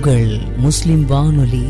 உங்கள் முஸ்லிம் வானொலி.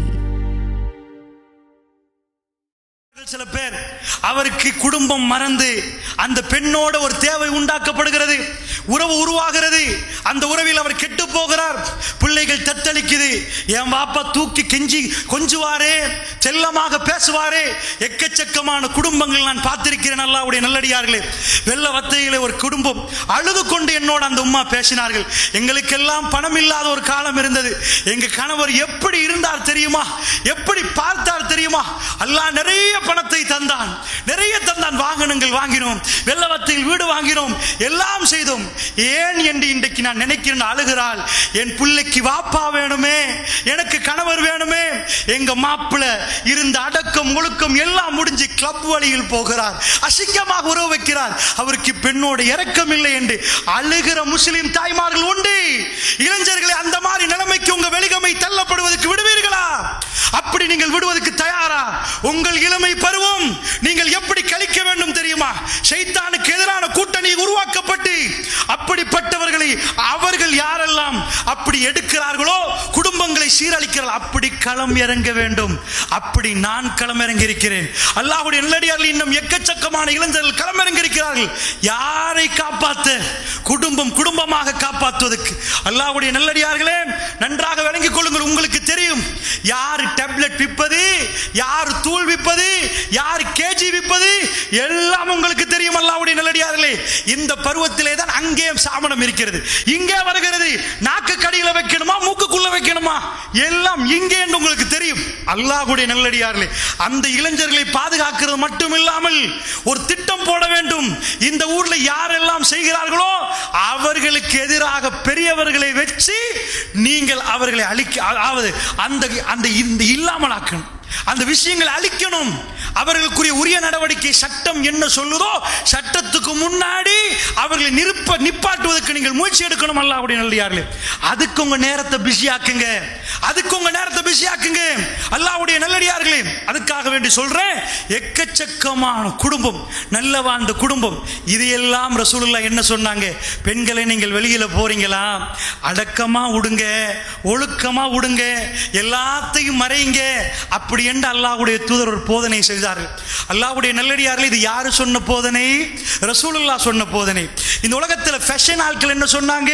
சில பேர் அவருக்கு குடும்பம் மறந்து அந்த பெண்ணோட ஒரு தேவை உண்டாக்கப்படுகிறது, உறவு உருவாகிறது, அந்த உறவில் அவர் கெட்டு போகிறார். பிள்ளைகள் தத்தளிக்குது, என் பாப்பா தூக்கி கெஞ்சி கொஞ்சுவாரே, செல்லமாக பேசுவாரே. எக்கச்சக்கமான குடும்பங்கள் நான் பார்த்திருக்கிறேன். அல்லாஹ்வுடைய நல்லடியார்களே, வெள்ள வத்தையிலே ஒரு குடும்பம் அழுது கொண்டு என்னோட அந்த உம்மா பேசினார்கள். எங்களுக்கெல்லாம் பணம் இல்லாத ஒரு காலம் இருந்தது. எங்க கணவர் எப்படி இருந்தார் தெரியுமா, எப்படி பார்த்தார் தெரியுமா, அல்லாஹ் நிறைய பணத்தை தந்தான், நிறைய தந்தான், வாகனங்கள் வாங்கினோம், வெள்ளவத்தில் வீடு வாங்கினோம், எல்லாம் செய்தோம். ஏன் என்று இன்றைக்கு நான் நினைக்கிறேன். அழுகிறாள், என் பிள்ளைக்கு வாப்பா வேணுமே, எனக்கு கணவர் வேணுமே. எங்க மாப்பிள்ள இருந்த அடக்கம் ஒழுக்கம் எல்லாம் முடிஞ்சு கிளப் வழியில் போகிறார், அசிங்கமாக உறவு வைக்கிறார், அவருக்கு பெண்ணோடு இரக்கம் இல்லை என்று அழுகிற முஸ்லிம் தாய்மார்கள் உண்டு. இளைஞர்களை அந்த மாதிரி நிலைமைக்கு உங்க வெளிகமை தள்ளப்படுவதற்கு விடுவீர்களா? அப்படி நீங்கள் விடுவதற்கு தயாரா? உங்கள் இளமை பருவம் நீங்கள் எப்படி கழிக்க வேண்டும் தெரியுமா? ஷைத்தானுக்கு எதிரான கூட்டணி உருவாக்கப்பட்டு அப்படிப்பட்டவர்களை அவர்கள் யாரெல்லாம் அப்படி எடுக்கிறார்களோ குடும்பங்களை சீரழிக்கிறார்கள். அப்படி களம் இறங்க வேண்டும். அப்படி நான் களம் இறங்கி இருக்கிறேன். அல்லாஹ்வுடைய நல்லடியார்கள் இன்னும் எக்கச்சக்கமான இளைஞர்கள் களம் இறங்கி இருக்கிறார்கள். யாரை காப்பாற்ற? குடும்பம் குடும்பமாக காப்பாற்றுவதற்கு. அல்லாஹ்வுடைய நல்லடியார்களே, நன்றாக விளங்கிக் கொள்ளுங்கள். உங்களுக்கு தெரியும் யார் டேப்லெட் விற்பது, யார் தூள் விற்பது, யார் கேஜி விற்பது, எல்லாம் உங்களுக்கு தெரியும். அல்லாஹ்வுடைய நல்லடியார்களே, இந்த பருவத்திலே தான் அங்கே சாமணம் இருக்கிறது, இங்கே வருகிறது. நாக்கு கடியில வைக்கணுமா, மூக்குக்குள்ள வைக்கணுமா, எல்லாம் இங்கே என்று உங்களுக்கு தெரியும். அல்லாஹ்வுடைய நல்லடியார்களே, அந்த இளைஞர்களை பாதுகாக்கிறது மட்டும் இல்லாமல் ஒரு திட்டம் போட வேண்டும். இந்த ஊர்ல யாரெல்லாம் செய்கிறார்களோ அவர்களுக்கு எதிராக பெரியவர்களை வச்சு நீங்கள் அவர்களை அந்த இல்லாமல் ஆக்கணும், அந்த விஷயங்களை அழிக்கணும். அவர்களுக்குரிய உரிய நடவடிக்கை சட்டம் என்ன சொல்லுதோ சட்டத்துக்கு முன்னாடி அவர்களை நிப்பாட்டுவதற்கு நீங்கள் முயற்சி எடுக்கணும். அல்லாஹ்வுடைய நல்லடியார்களே, அதுக்கு உங்க நேரத்தை பிஸி ஆக்குங்க, அதுக்கு உங்க நேரத்தை பிஸி ஆக்குங்க. அல்லாஹ்வுடைய நல்லடியார்களே, அதுக்காக வேண்டி சொல்றேன், எக்கச்சக்கமான குடும்பம், நல்ல வாழ்ந்த குடும்பம். இதையெல்லாம் ரசூலுல்லாஹ் என்ன சொன்னாங்க? பெண்களை நீங்கள் வெளியில போறீங்களா, அடக்கமா விடுங்க, ஒழுக்கமா விடுங்க, எல்லாத்தையும் மறைங்க, அப்படி என்று அல்லாஹ்வுடைய தூதர் ஒரு போதனை செய்தார்கள். அல்லாஹ்வுடைய நல்லடியார்கள், இது யாரு சொன்ன போதனை? ரசூலுல்லாஹ் சொன்ன போதனை. இந்த உலகத்தில் ஃபேஷன் ஆட்கள் என்ன சொன்னாங்க?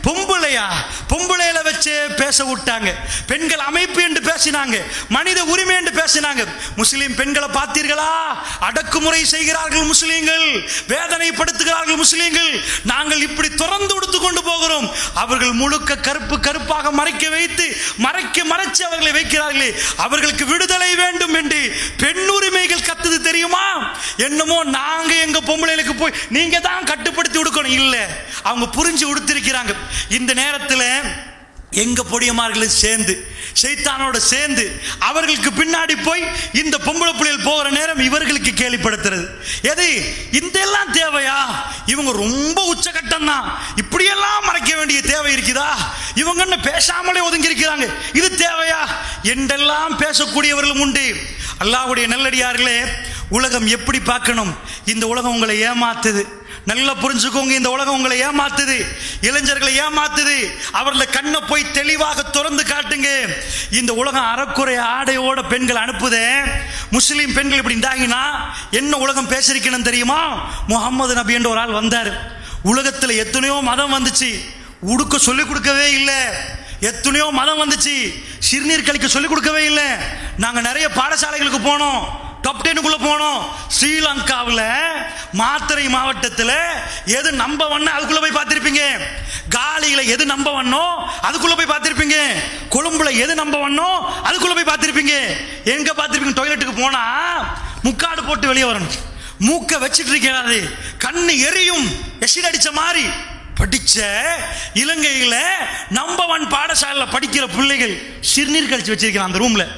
பொம்பளையில வச்சு பேச விட்டாங்க, பெண்கள் அமைப்பு என்று பேசினாங்க, மனித உரிமை என்று பேசினாங்க. முஸ்லிம் பெண்களை பார்த்தீர்களா? அடக்குமுறை செய்கிறார்கள் முஸ்லிம்கள், வேதனைப்படுத்துகிறார்கள் முஸ்லிம்கள். நாங்கள் இப்படி திறந்து கொடுத்து கொண்டு போகிறோம், அவர்கள் முழுக்க கருப்பாக மறைக்க வைத்து மறைச்சு அவர்களை வைக்கிறார்களே, அவர்களுக்கு விடுதலை வேண்டும் என்று பெண் உரிமைகள் கத்துது தெரியுமா? என்னமோ நாங்க எங்க பொம்பளைகளுக்கு போய் நீங்க தான் கட்டுப்படுத்தி கொடுக்கணும். இல்ல, அவங்க புரிஞ்சு கொடுத்திருக்கிறாங்க. இந்த நேரத்தில் எங்க பொடியமார்களும் சேர்ந்து ஷைத்தானோட சேர்ந்து அவர்களுக்கு பின்னாடி போய் இந்த பொம்பளை பிள்ளைகள் போகிற நேரம் இவர்களுக்கு கேள்விப்படுத்துறது. எது இந்த எல்லாம் தேவையா? இவங்க ரொம்ப உச்சகட்டம் தான், இப்படியெல்லாம் மறைக்க வேண்டிய தேவை இருக்குதா? இவங்க என்ன பேசாமலே ஒதுங்கி இருக்கிறாங்க, இது தேவையா என்றெல்லாம் பேசக்கூடியவர்களும் உண்டு. அல்லாஹ்வுடைய நல்லடியார்களே, உலகம் எப்படி பார்க்கணும்? இந்த உலகம் உங்களை ஏமாத்துது, நல்லா புரிஞ்சுக்கோங்க. இந்த உலகம் உங்களை ஏமாத்துது, இளைஞர்களை ஏமாத்துது. அவர்களை கண்ணை போய் தெளிவாக திறந்து காட்டுங்க. இந்த உலகம் அறக்குறை ஆடையோட பெண்கள் அனுப்புதே. முஸ்லீம் பெண்கள் இப்படி இருந்தாங்கன்னா என்ன உலகம் பேசிருக்கணும் தெரியுமா? முகமது நபி என்ற ஒரு ஆள் வந்தார். உலகத்தில் எத்தனையோ மதம் வந்துச்சு, உடுக்க சொல்லிக் கொடுக்கவே இல்லை. எத்தனையோ மதம் வந்துச்சு, சிறுநீர் கழிக்க சொல்லிக் கொடுக்கவே இல்லை. நாங்கள் நிறைய பாடசாலைகளுக்கு போனோம், டாப் 10 போனோம். ஸ்ரீலங்காவில் மாத்தறை மாவட்டத்தில் எது நம்பர் 1 அதுக்குள்ள போய் பார்த்திருப்பீங்க. காலியில எது நம்பர் 1 அதுக்குள்ள போய் பார்த்திருப்பீங்க. கொழும்புல எது நம்பர் 1 அதுக்குள்ள போய் பார்த்திருப்பீங்க. எங்க பார்த்திருப்பீங்க? டாய்லெட்டுக்கு போனா முக்காடு போட்டு வெளியே வரணும், மூக்க வச்சிட்டு இருக்கிறாரு, கண்ணு எரியும், எசிட் அடிச்ச மாதிரி. படிச்ச இலங்கையில நம்பர் 1 பாடசாலையில் படிக்கிற பிள்ளைகள் சிறுநீர் கழிச்சு வச்சிருக்கிறான் அந்த ரூம்ல.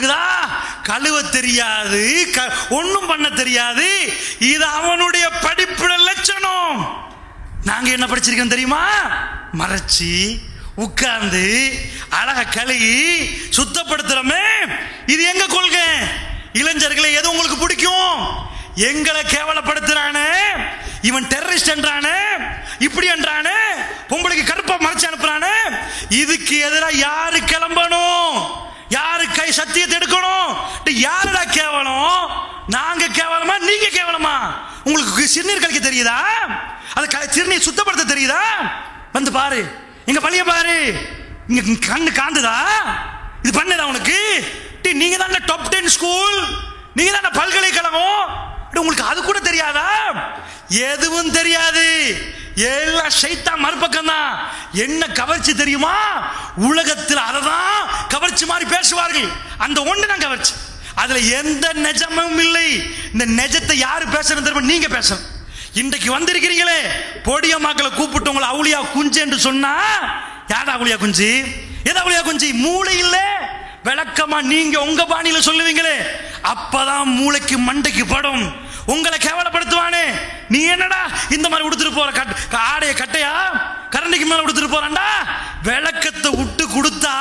கழுவ தெரியாது, ஒன்னும் பண்ண தெரியாது. இது அவனுடைய படிப்புட லட்சணம். நாங்க என்ன படிச்சிருக்கோம் தெரியுமா? மறைச்சி உட்கார்ந்து அழக கழுகி சுத்தப்படுத்துறமே. இது எங்க கொள்கை? இளைஞர்களை எது உங்களுக்கு பிடிக்கும்? எங்களை கேவலப்படுத்துறானே, இவன் டெரரிஸ்ட் என்றானே, இப்படி என்றானே, பொம்பளைக்கு கருப்பா மறைச்சு அனுப்புறானே, இதுக்கு எதிராக யாரு கிளம்பணும்? யாரு கை சத்தியத்தை எடுக்கணும்? யாருடா கேவலம்? நாங்க கேவலமா நீங்க கேவலமா? உங்களுக்கு சிறுநீர் கழிக்க தெரியுதா? அது சிறுநீர் சுத்தப்படுத்த தெரியுதா? வந்து பாரு, எங்க பள்ளிய பாரு, இங்க கண்ணு காந்துதா? இது பண்ணதா உனக்கு? நீங்க தான் டாப் 10 ஸ்கூல், நீங்க தான் பல்கலைக்கழகம், உங்களுக்கு அது கூட தெரியாதா? எதுவும் தெரியாது. எல்லாம் ஷைத்தான் மறுபக்கம் தான். என்ன கவர்ச்சி தெரியுமா? உலகத்தில் அததான் கவர்ச்சி மாதிரி பேசுவார்கள். அந்த ஒன்று தான் கவர்ச்சி. அதுல எந்த நிஜமும் இல்லை. இந்த நிஜத்தை யாரு பேசணும் தெரியுமா? நீங்க பேசணும். இன்றைக்கு வந்திருக்கிறீங்களே, பொடிய மக்களை கூப்பிட்டு உங்களை அவுளியா குஞ்சு என்று சொன்னா, யாரா அவுளியா குஞ்சு? எதா அவுளியா குஞ்சு? மூளை இல்ல, விளக்கமா நீங்க உங்க பாணியில சொல்லுவீங்களே, அப்பதான் மூளைக்கு மண்டைக்கு படும். உங்களை கேவலப்படுத்துவானே, நீ என்னடா இந்த மாதிரி உடுத்துட்டு போற, ஆடைய கட்டையா கரண்டிக்கு மேல உடுத்துட்டு போறான்டா. விளக்கத்தை விட்டு கொடுத்தா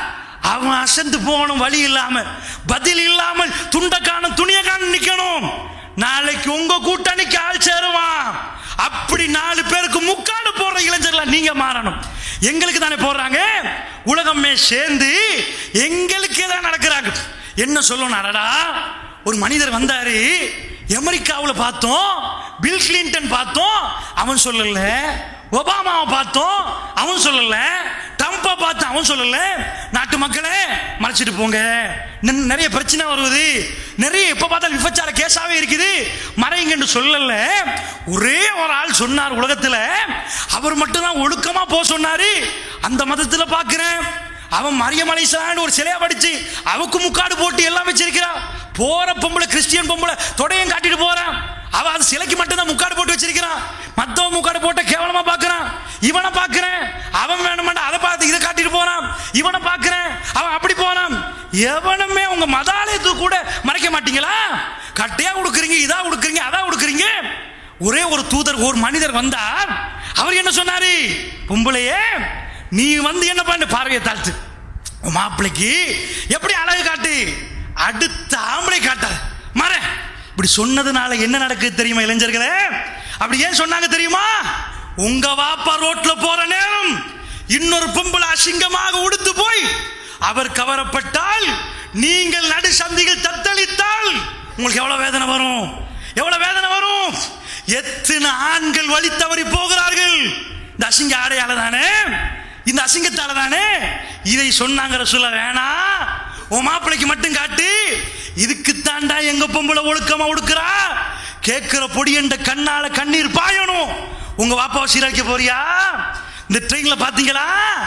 அவன் அசந்து போகணும், வழி இல்லாம, பதில் இல்லாமல், துண்டக்கான துணியக்கான நிக்கணும். நாளைக்கு உங்க கூட்டணிக்கு ஆள் சேருவான். அப்படி 4 பேருக்கு முக்காடு போடுற இளைஞர்களா நீங்க மாறணும். எங்களுக்கு தானே போடுறாங்க, உலகமே சேர்ந்து எங்களுக்கு தான் நடக்கிறாங்க. என்ன சொல்லணும்? அடடா, ஒரு மனிதர் வந்தாரு, அமெரிக்காவில் பார்த்தோம், பில் கிளின்டன் பார்த்தோம், அவன் சொல்லல. ஒபாமாவை பார்த்தோம், அவன் சொல்லல. ட்ரம்பை பார்த்து அவன் சொல்லல. நாட்டு மக்களே மறைச்சிட்டு போங்க, நிறைய பிரச்சனை வருவது, நிறைய எப்ப பார்த்தாலும் விபச்சார கேஸாவே இருக்குது, மறைங்கன்னு சொல்லல. ஒரே ஒரு ஆள் சொன்னார் உலகத்துல, அவர் மட்டும் தான் ஒழுக்கமா போக சொன்னாரு. அந்த மதத்துல பாக்குறேன், அவன் மரியம் அலைஹிஸ்ஸலாம் ஒரு சிலையா படிச்சு அவக்கு முக்காடு போட்டு எல்லாம் வச்சிருக்கிறான். போற பொம்பளை கிறிஸ்டியன் பொம்பளை தொடையும் காட்டிட்டு போறான். அவன் அது சிலைக்கு மட்டும் தான் முக்காடு போட்டு வச்சிருக்கிறான். மத்தவன் முக்காடு போட்ட கேவலமா பாக்குறான். இவனை பாக்குறேன், அவன் வேணுமாண்டா அதை பார்த்து இதை காட்டிட்டு போறான். இவனை பாக்குறேன், அவன் அப்படி போறான். எவனுமே உங்க மதாலயத்துக்கு கூட மறைக்க மாட்டீங்களா? கட்டையா கொடுக்குறீங்க, இதா கொடுக்குறீங்க, அதா கொடுக்குறீங்க. ஒரே ஒரு தூதர், ஒரு மனிதர் வந்தார். அவர் என்ன சொன்னாரு? பொம்பளையே, நீ வந்து என்ன பண்ணு, பார்வையை தாழ்த்து, மாப்பிளைக்கு எப்படி அழகு காட்டு, அடுத்த ஆம்பளை காட்டார் மற. இப்படி சொன்னதுனால என்ன நடக்குது தெரியுமா இளைஞர்களே? அப்படி ஏன் சொன்னாங்க தெரியுமா? உங்க வாப்பா ரோட்ல போற நேரம் இன்னொரு பொம்பளை அசிங்கமாக உடுத்து போய் அவர் கவரப்பட்டால், நீங்கள் நடு சந்திகள் தத்தளித்தால் உங்களுக்கு எவ்வளவு வேதனை வரும்? எவ்வளவு வேதனை வரும்? எத்தனை ஆண்கள் வழி தவறி போகிறார்கள் இந்த அசிங்க ஆடையால தானே, இந்த அசிங்கத்தால தானே. இதை சொன்னாங்க ரசூலுல்லாஹ், வேணா உன் மாப்பிளைக்கு மட்டும் காட்டு, இதுக்கு தாண்டா எங்க பொம்பளை ஒழுக்கமா ஒடுக்குறா, கேட்கிற பொடி என்ற கண்ணால கண்ணீர் பாயணும். உங்க வாப்பாவை சீரழிக்க போறியா? இந்த ட்ரெயின்ல பாத்தீங்களா,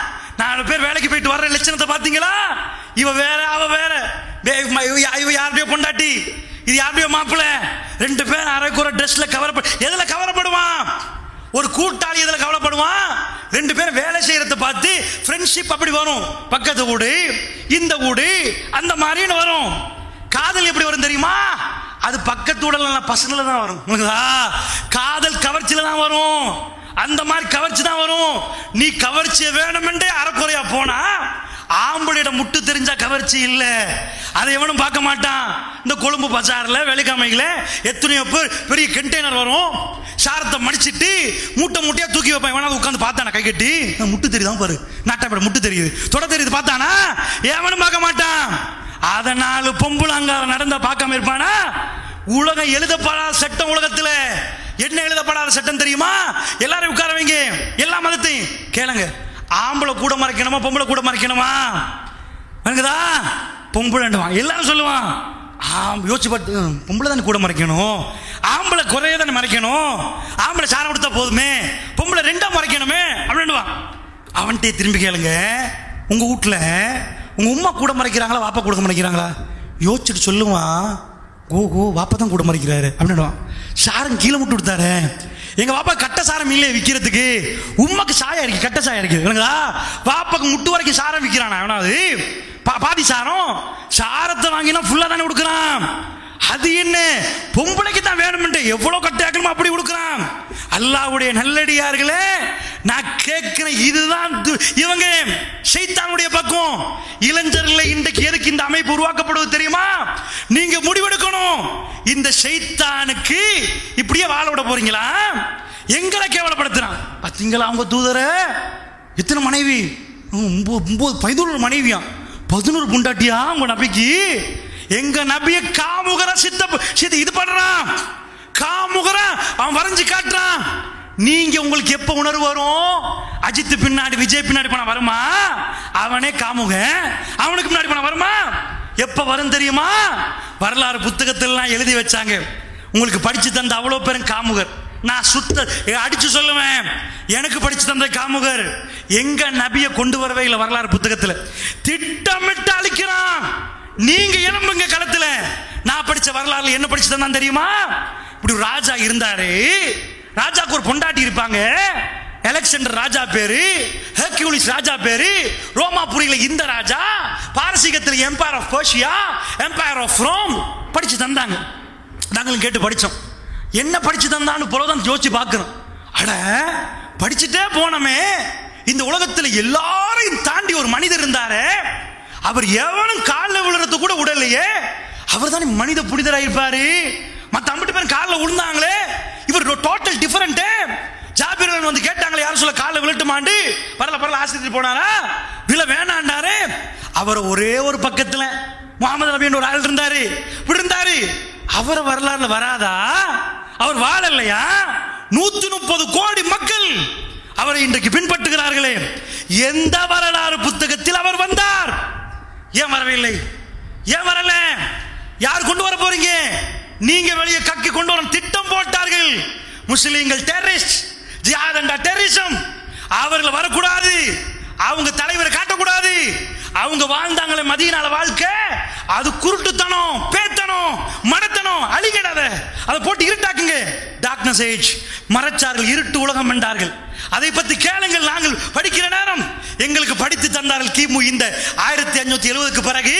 4 பேர் வேலைக்கு போயிட்டு வர்ற லட்சணத்தை பாத்தீங்களா? இவ வேற, அவ வேற, இவ யாருடைய பொண்டாட்டி, இது யாருடைய மாப்பிள்ளை, 2 பேர் அரைக்குற ட்ரெஸ்ல எதுல கவரப்படுவான்? ஒரு கூட்டாளி எதுல கவலைப்படுவான்? 2 பேரும் வேலை செய்யறத பார்த்து ஃப்ரெண்ட்ஷிப் அப்படி வரும். பக்கத்து வீடு, இந்த வீடு, அந்த மாதிரின்னு வரும். காதல் எப்படி வரும் தெரியுமா? அது பக்கத்து வீடுல பசங்கள தான் வரும். காதல் கவர்ச்சியில தான் வரும். அந்த மாதிரி கவர்ச்சி தான் வரும். நீ கவர்ச்சியை வேணுமென்றே அறக்குறையா போனா, ஆம்பளையிடம் முட்டு தெரிஞ்சா கவர்ச்சி இல்ல, அதை எவனும் பார்க்க மாட்டான். இந்த கொழும்பு பஜார்ல வெள்ளிக்கிழமையில எத்தனையோ பேர் பெரிய கண்டெய்னர் வரும், சாரத்தை மடிச்சிட்டு மூட்டை மூட்டையா தூக்கி வைப்பான். எவனாவது உட்காந்து பார்த்தானா கை கட்டி, முட்டு தெரியுதான் பாரு, நாட்டாப்பட முட்டு தெரியுது, தொட தெரியுது பார்த்தானா? எவனும் பார்க்க மாட்டான். அதனால பொம்பளை அங்காரம் நடந்தா பார்க்காம இருப்பானா? உலகம் எழுதப்படாத சட்டம் உலகத்துல. என்ன எழுதப்படாத சட்டம் தெரியுமா? எல்லாரும் உட்கார வைங்க, எல்லா மதத்தையும் கேளுங்க. ஆம்பளை கூட மறைக்கணுமா, பொம்பளை கூட மறைக்கணுமா? எனக்குதா பொம்பளை எல்லாரும் சொல்லுவான். யோசிச்சு பார்த்து, பொம்பளை தானே கூட மறைக்கணும், ஆம்பளை குறைய தானே மறைக்கணும், ஆம்பளை சாரம் கொடுத்தா போதுமே, பொம்பளை 2ஆ மறைக்கணுமே அப்படின்னுவான். அவன்கிட்ட திரும்பி கேளுங்க, உங்க வீட்டுல உங்க உம்மா கூட மறைக்கிறாங்களா, வாப்பா கூட மறைக்கிறாங்களா? யோசிச்சுட்டு சொல்லுவான், ஓஹோ வாப்பா தான் கூட மறைக்கிறாரு அப்படின்னுவான். சாரம் கீழே விட்டு கொடுத்தாரு, எங்க பாப்பா கட்ட சாரம் இல்லை விற்கிறதுக்கு, உம்மாக்கு சாயம் இருக்கு, கட்ட சாயம் இருக்கு, பாப்பாக்கு முட்டு வரைக்கும் சாரம் விற்கிறானா? அவனாவது பாதி சாரம், சாரத்தை வாங்கினா ஃபுல்லா தானே கொடுக்குறான். அது என்ன, பொம்பளைக்கு தான் வேணும்னு எவ்வளவு கட்டையாக்கணுமோ அப்படி கொடுக்குறான். அல்லாஹ்வுடைய நல்லடியார்களே, நான் கேட்கிறேன், இதுதான் இவங்க ஷைத்தானுடைய பக்கம். இளைஞர்களை இன்றைக்கு எதுக்கு இந்த அமைப்பு உருவாக்கப்படுவது தெரியுமா? நீங்க முடிவெடுக்கணும். இந்த ஷைத்தானுக்கு இப்படியே வாழ விட போறீங்களா? எங்களை கேவலப்படுத்துறான். பாத்தீங்களா அவங்க தூதர எத்தனை மனைவி? 11 மனைவியா, 11 புண்டாட்டியா உங்க நபிக்கு? எங்க நபிய காமுகர சித்த இது பண்றான், காமுகர அவன் வரைஞ்சு காட்டுறான். நீங்க உங்களுக்கு எப்ப உணர்வு வரும்? அஜித் பின்னாடி விஜய் பின்னாடி போனா வருமா? அவனே காமுக, அவனுக்கு பின்னாடி போனா வருமா? எப்ப வரும் தெரியுமா? வரலாறு புத்தகத்திலாம் எழுதி வச்சாங்க. உங்களுக்கு படிச்சு தந்த அவ்வளவு பேரும் காமுகர். நான் அடிச்சு சொல்லுவேன், எனக்கு படிச்சு தந்த காமுகர். எங்க நபியை கொண்டு வரவே இல்லை. வரலாறு புத்தகத்துல திட்டமிட்டு அழிக்கிறான். நீங்க எழும்புங்க களத்துல. நான் படிச்ச வரலாறுல என்ன படிச்சு தந்தான் தெரியுமா? இப்படி ஒரு ராஜா இருந்தாரு. ராஜாக்கு ஒரு பொண்டாட்டி இருப்பாங்க. அலெக்சாண்டர் ராஜா பேரு, ஹெர்குலிஸ் ராஜா பேரு, ரோமாபுரியில இந்த ராஜா, பாரசீகத்தில் empire of Persia, empire of Rome படிச்சு தந்தாங்க. நாங்களும் கேட்டு படிச்சோம். என்ன படிச்சு தந்தான்னு போலதான் யோசிச்சு பார்க்கணும். அட படிச்சுட்டே போனமே, இந்த உலகத்தில் எல்லாரையும் தாண்டி ஒரு மனிதர் இருந்தாரு. அவர் எவனும் காலில் விழுறது கூட உடலையே. அவர் தானே மனித புனிதராயிருப்பாரு. மற்ற 50 பேர் காலில் விழுந்தாங்களே, இவர் டோட்டல் டிஃபரெண்ட். ஜாபிர் வந்து கேட்டாங்களே, யாரும் சொல்ல காலில் விழட்டுமாண்டு. பரல ஆசிரியர் போனாரா? விழ வேணாண்டாரு. அவர் ஒரே ஒரு பக்கத்துல முகமது நபின்னு ஒரு ஆள் இருந்தாரு, இருந்தாரு. அவர் வரலாறுல வராதா? அவர் வாழலையா? 130 கோடி மக்கள் அவரை இன்றைக்கு பின்பற்றுகிறார்களே. எந்த வரலாறு புத்தகத்தில் அவர் வந்தார்? ஏன் வரவில்லை? ஏன் வரல? யார் கொண்டு வர போறீங்க? நீங்க வெளியே கக்கி கொண்டு வர திட்டம் போட்டார்கள். முஸ்லிம்கள் டெரரிஸ்ட், ஜிஹாத் அண்ட் டெரரிசம். அவர்கள் வரக்கூடாது, அவங்க தலைவரை காட்டக்கூடாது. அவங்க வாழ்ந்தாங்களே மதீனால வாழ்க்கை, அது குருட்டுத்தனம், பேத்தனம், மடத்தனம். அழிகடாத அதை போட்டு இருட்டாக்குங்க. டார்க்னஸ் ஏஜ், மறைச்சார்கள், இருட்டு உலகம் என்றார்கள். அதை பத்தி கேளுங்கள். நாங்கள் படிக்கிற நேரம் எங்களுக்கு படித்து தந்தார்கள். கிமு இந்த 1570க்கு பிறகு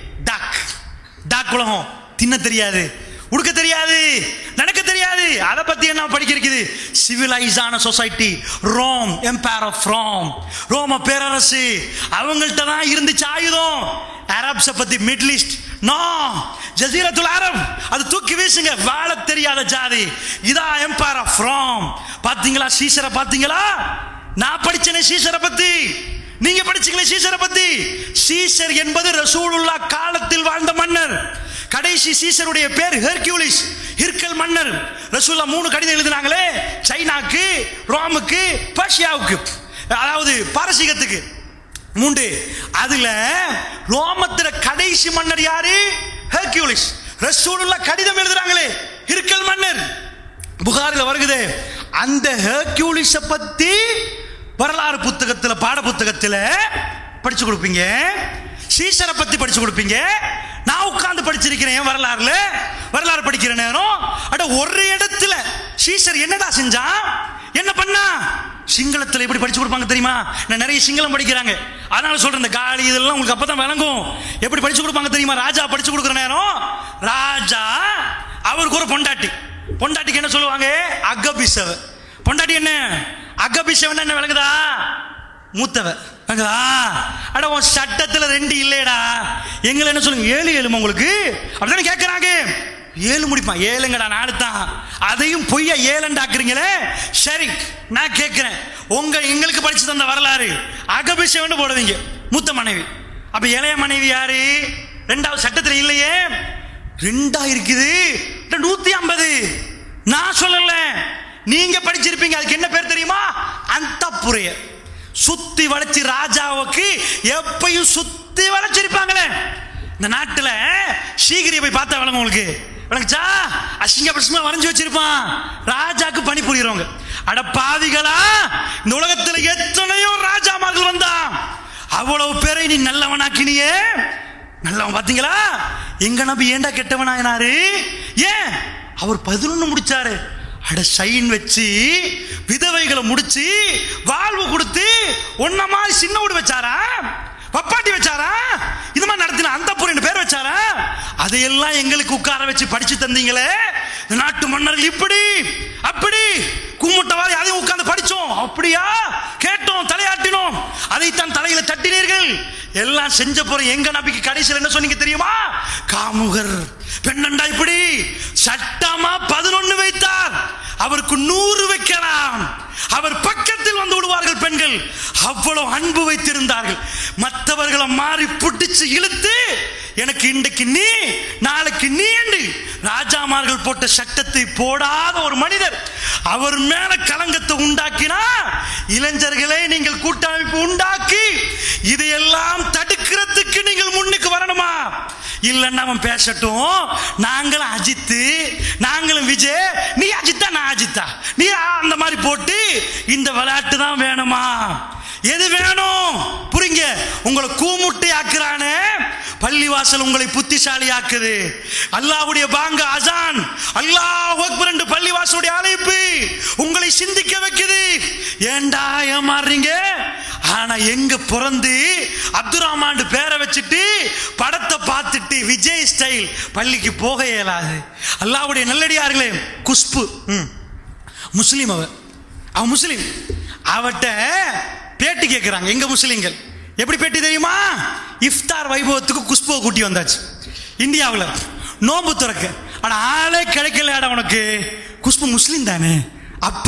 டாக் உலகம். தின்ன தெரியாது, உடுக்க தெரியாது, நடக்க தெரியாது. அதை பத்தி என்ன படிக்க இருக்குது? சிவிலைஸான society, Rome, empire of Rome, ரோம பேரரசு. அவங்கள்ட்ட தான் இருந்துச்சு ஆயுதம். அரப்ஸை பத்தி மிடில் ஈஸ்ட், நோ, ஜசீரத்துல் அரப், அது தூக்கி வீசுங்க. வாழ தெரியாத ஜாதி. இதான் எம்பையர் ஆஃப் ரோம். பாத்தீங்களா சீசரை? பாத்தீங்களா? நான் படிச்சேனே சீசரை பத்தி, நீங்க படிச்சீங்களே சீசரை பத்தி. சீசர் என்பது ரசூலுல்லாஹ் காலத்தில் வாழ்ந்த மன்னர். கடைசி சீசருடைய பேர் ஹெர்குலிஸ், ஹிர்கல் மன்னர். ரசூலுல்லாஹ் 3 கடிதம் எழுதினாங்களே, சைனாக்கு, ரோமுக்கு, பர்ஷியாவுக்கு, அதாவது பாரசீகத்துக்கு 3. அதுல ரோமத்தில கடைசி மன்னர் யாரு? ஹெர்குலிஸ். ரசூலுல்லாஹ் கடிதம் எழுதுறாங்களே, ஹிர்கல் மன்னர். புகாரில வருகுதே. அந்த ஹெர்குலிஸ பத்தி வரலாறு புத்தகத்துல, பாட புத்தகத்துல படிச்சு கொடுப்பீங்க. சீசரை பத்தி படிச்சு கொடுப்பீங்க. நான் உட்கார்ந்து படிச்சிருக்கிறேன் வரலாறுல. வரலாறு படிக்கிற நேரம் அட ஒரு இடத்துல சீசர் என்னடா செஞ்சான், என்ன பண்ணா? சிங்களத்துல எப்படி படிச்சு கொடுப்பாங்க தெரியுமா? நான் நிறைய சிங்களம் படிக்கிறாங்க, அதனால சொல்றேன். இந்த காலி இதெல்லாம் உங்களுக்கு அப்பதான் விளங்கும். எப்படி படிச்சு கொடுப்பாங்க தெரியுமா? ராஜா படிச்சு கொடுக்குற நேரம், ராஜா அவருக்கு ஒரு பொண்டாட்டிக்கு என்ன சொல்லுவாங்க? அகபிசவ. பொண்டாட்டி என்ன? அகபிசவன் என்ன விளங்குதா? மூத்தவ. அட உன் சட்டத்துல 2 இல்லையடா. எங்களை என்ன சொல்லுங்க? 7 7 உங்களுக்கு அப்படித்தானே கேட்கறாங்க. 7 முடிப்பான். 7ங்கடா நாடு தான். அதையும் பொய்யா 7 ஆக்குறீங்களே. சரி, நான் கேட்கிறேன், எங்களுக்கு படிச்சு தந்த வரலாறு அகபிஷேவன் போடுவீங்க, மூத்த மனைவி. அப்ப இளைய மனைவி யாரு? 2வது சட்டத்துல இல்லையே. 2 இருக்குது, 150. நான் சொல்லல, நீங்க படிச்சிருப்பீங்க. அதுக்கு என்ன பேர் தெரியுமா? அந்தப்புரிய. சுத்தி வளைச்சு ராஜாவுக்கு எப்பயும் சுத்தி வளைச்சிருப்பாங்களே. இந்த நாட்டுல சீக்கிரம் போய் பார்த்தா விளங்க உங்களுக்கு. விளங்குச்சா? அசிங்க பிரச்சனை வரைஞ்சு வச்சிருப்பான். ராஜாக்கு பணி புரியுறவங்க. அட பாவிகளா, இந்த உலகத்துல எத்தனையோ ராஜாமார்கள் வந்தான். அவ்வளவு பேரை நீ நல்லவனாக்கினியே. நல்லவன் பாத்தீங்களா? எங்க நபி ஏண்டா கெட்டவனாயினாரு? ஏன்? அவர் 11 முடிச்சாரு. அட சைன் வச்சு, விதவைகளை முடிச்சு, வாழ்வு கொடுத்து, ஒன்னமா சின்ன வீடு வச்சாரா, பப்பாட்டி வச்சாரா, இது மாதிரி நடத்தின அந்தப்புறம் பேர் வச்சாரா. அதையெல்லாம் எங்களுக்கு உட்கார வச்சு படிச்சு தந்தீங்களே. நாட்டு மன்னர்கள் இப்படி அப்படி கும்பிட்டவாறு அதையும் உட்கார்ந்து படிச்சோம். அப்படியா? கேட்டோம், தலையாட்டினோம். அதைத்தான் தலையில தட்டினீர்கள். எல்லாம் செஞ்ச போற எங்க நபிக்கு கடைசியில் என்ன சொன்னீங்க தெரியுமா? காமுகர் பெண்ணண்டா. இப்படி சட்டமா 11 வைத்தார். அவருக்கு 100 வைக்கலாம். அவர் பக்கத்தில் வந்து விடுவார்கள் பெண்கள். அவ்வளவு அன்பு வைத்திருந்தார்கள். மற்றவர்களை மாறி புடிச்சு இழுத்து எனக்கு இன்றைக்கு நீ நாளைக்கு நீ என்று ராஜாமார்கள் போட்ட சட்டத்தை போடாத ஒரு மனிதர் அவர் மேல கலங்கத்தை உண்டாக்கினா, இளைஞர்களே நீங்கள் கூட்டமைப்பு உண்டாக்கி இதையெல்லாம் தடுக்கிறதுக்கு நீங்கள் முன்னுக்கு வரணுமா? இல்லன்னா அவன் பேசட்டும், நாங்களும் அஜித் நாங்களும் விஜய், நீ அஜித்தா நான் அஜித்தா, நீ அந்த மாதிரி போட்டு இந்த விளையாட்டு தான் வேணுமா? எது வேணும் புரிங்க. உங்களை கூமுட்டை ஆக்குறானே, பள்ளிவாசல் உங்களை புத்திசாலி ஆக்குது. அல்லாஹ்வுடைய பாங்க அசான், அல்லாஹ் அக்பர் என்று பள்ளிவாசலுடைய அழைப்பு உங்களை சிந்திக்க வைக்குது. ஏண்டா ஏமாறுறீங்க? ஆனா எங்க பிறந்து அப்துல் ரஹ்மான் பேரை வச்சுட்டு படத்தை பார்த்துட்டு விஜய் ஸ்டைல் பள்ளிக்கு போக இயலாது. அல்லாஹ்வுடைய நல்லடியார்களே, குஷ்பு முஸ்லீம், அவன் முஸ்லீம். அவட்ட பேட்டி கேட்கிறாங்க எங்க முஸ்லீம்கள். எப்படி பேட்டி தெரியுமா? இஃப்தார் வைபவத்துக்கு குஷ்புவை கூட்டி வந்தாச்சு இந்தியாவில் நோம்பு துறக்க. ஆனா ஆளே கிடைக்கல உனக்கு, குஷ்பு முஸ்லீம் தானே. அப்ப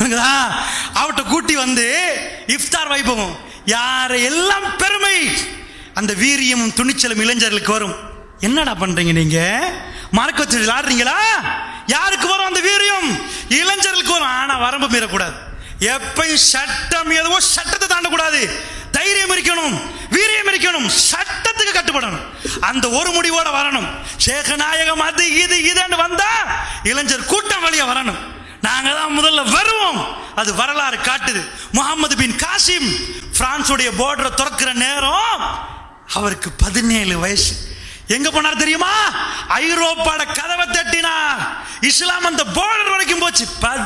அவட்ட கூட்டி வந்து இஃப்தார் வைபவம் யாரை எல்லாம் பெருமை, அந்த வீரியமும் துணிச்சலும் இளைஞர்களுக்கு வரும். என்னடா பண்றீங்க நீங்க? மார்க்கத்தை விளையாடுறீங்களா? யாருக்கு வரும் அந்த வீரியம்? இளைஞர்களுக்கு வரும். ஆனா வரம்பு மீறக்கூடாது. எப்பயும் சட்டம் எதுவோ சட்டத்தை தாண்டக்கூடாது. தைரியம் இருக்கணும், வீரியம் இருக்கணும், சட்டத்துக்கு கட்டுப்படணும். அந்த ஒரு முடிவோட வரணும். சேகநாயகம் அது இது இதுன்னு வந்தா இளைஞர் கூட்டம் வழியா வரணும். நாங்க தான் முதல்ல வருவோம். அது வரலாறு காட்டுது. முகமது பின் காசிம் பிரான்சுடைய பார்டரை திறக்கிற நேரம் அவருக்கு 17 வயசு. எங்க போனார் தெரியுமா? ஐரோப்பாட கதவை தட்டினார். இஸ்லாம் அந்த பார்டர் வரைக்கும் போச்சு.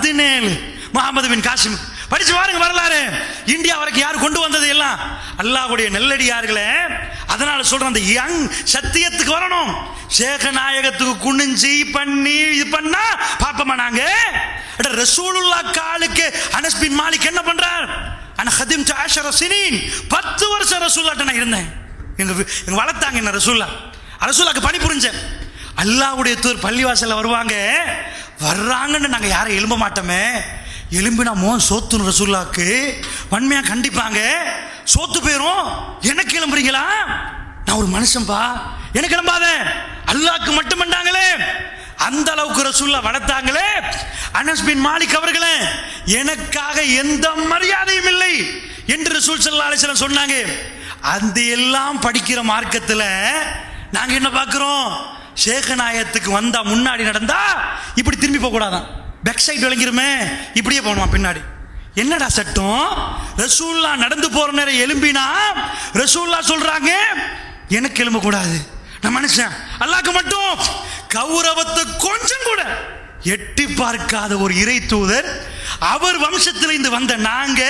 17 முகமது பின் காசிம். படிச்சு பாருங்க வரலாறு. இந்தியா வரைக்கும் யார் கொண்டு வந்தது? எல்லாம் அல்லாஹ்வுடைய நல்லடியார்களே. அதனால சொல்றேன், அந்த யங் சத்தியத்துக்கு வரணும். சேகநாயகத்துக்கு குனிஞ்சி பண்ணி இது பண்ணா பாப்பமா நாங்க. ரசூலுல்லாஹ் காலுக்கு அனஸ் பின் மாலிக் என்ன பண்றார்? அன ஹதிம்து 10 சினீன், 10 வருஷம் ரசூலுல்லாஹ்ட்ட நான் இருந்தேன். எங்க வளர்த்தாங்க என்ன ரசூலுல்லாஹ்க்கு பணி புரிஞ்சேன். அல்லாஹ்வுடைய தூதர் பள்ளிவாசல்ல வருவாங்க. வர்றாங்கன்னு நாங்க யாரும் எழும்ப மாட்டோமே. எலும்பினா மோன் சோத்துன்னு ரசூலுல்லாஹ்க்கு வன்மையா கண்டிப்பாங்க. சோத்து போயிரும். எனக்கு எழும்புறீங்களா? நான் ஒரு மனுஷன்பா, எனக்கு எழும்பாத. அல்லாஹ்க்கு மட்டும் பண்ணாங்களே, அந்த அளவுக்கு ரசூலுல்லாஹ் வளர்த்தாங்களே. அனஸ் பின் மாலிக் அவர்களே, எனக்காக எந்த மரியாதையும் இல்லை என்று ரசூல் ஸல்லல்லாஹு அலைஹி வஸல்லம் சொன்னாங்க. அந்த எல்லாம் படிக்கிற மார்க்கத்தில் நாங்க என்ன பார்க்கிறோம்? சேகநாயகத்துக்கு வந்தா முன்னாடி நடந்தா இப்படி திரும்பி போக கூடாதான். பேக் சைடு விளங்கிருமே, இப்படியே போகணுமா பின்னாடி. என்னடா சட்டம்? ரசூலுல்லாஹ் நடந்து போற நேரம் எலும்பினா ரசூலுல்லாஹ் சொல்றாங்க எனக்கு எழும்ப கூடாது. நான் மனுஷன், அல்லாஹ்க்கு மட்டும் கௌரவத்தை கொஞ்சம் கூட எட்டி பார்க்காத ஒரு இறை தூதர். அவர் வம்சத்தில் இருந்து வந்த நாங்க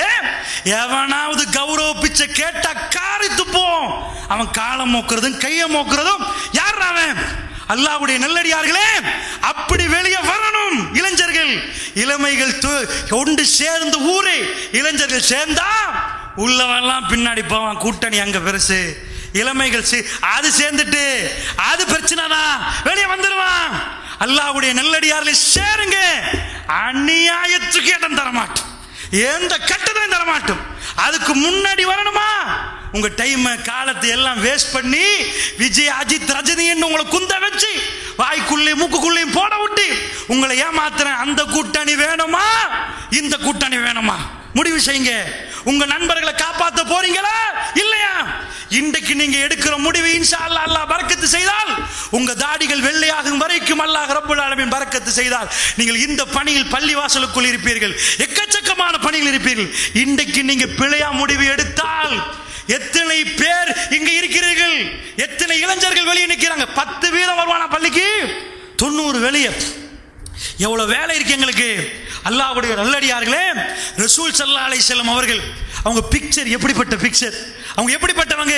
எவனாவது கௌரவ பிச்சை கேட்டா காரி துப்போம். அவன் காலம் மோக்கிறதும் கையை மோக்கிறதும் யார்? அவன் அல்லாஹ்வுடைய நல்லடியார்களே. அப்படி வெளியே வரணும் இளைஞர்கள். இளமைகள் கொண்டு சேர்ந்து ஊரே இளைஞர்கள் சேர்ந்தா உள்ளவெல்லாம் பின்னாடி போவான். கூட்டணி அங்க பெருசு, இளமைகள் அது சேர்ந்துட்டு அது பிரச்சனை தான், வெளியே வந்துருவான். அல்லாஹ்வுடைய நல்லடியார்களை சேருங்க. அநியாயத்துக்கு இடம் தரமாட்டோம், எந்த கட்டத்தையும் தரமாட்டோம். அதுக்கு முன்னாடி வரணுமா? உங்க டைம் காலத்தை எல்லாம் வேஸ்ட் பண்ணி விஜய் அஜித் ரஜினி என்று உங்களை குந்த வச்சு வாய்க்குள்ளே மூக்குக்குள்ளேயும் போட விட்டு உங்களை ஏமாத்துற அந்த கூட்டணி வேணுமா? இந்த கூட்டணி வேணுமா? முடிவு செய்யுங்க. உங்க நண்பர்களை காப்பாற்ற போறீங்களா இல்லையா? இன்றைக்கு நீங்க எடுக்கிற முடிவு இன்ஷா அல்லாஹ் அல்லாஹ் பரக்கத்து செய்தால், உங்க தாடிகள் வெள்ளையாகும் வரைக்கும் அல்லாஹ் ரப்பல் ஆலமீன் பரக்கத்து செய்தால், நீங்கள் இந்த பணியில் பள்ளிவாசலுக்குள் இருப்பீர்கள், எக்கச்சக்கமான பணியில் இருப்பீர்கள். இன்றைக்கு நீங்க பிழையா முடிவு எடுத்தால் எத்தனை பேர் இங்க இருக்கிறீர்கள்? எத்தனை இளைஞர்கள் வெளியே நிற்கிறாங்க? 10% வருவானா பள்ளிக்கு, 90 வெளியே. எவ்வளவு வேலை இருக்கு எங்களுக்கு. அல்லாஹ்வுடைய நல்லடியார்களே, ரசூல் ஸல்லல்லாஹு அலைஹி வஸல்லம் அவர்கள் அவங்க பிக்சர் எப்படிப்பட்ட பிக்சர், அவங்க எப்படிப்பட்டவங்க?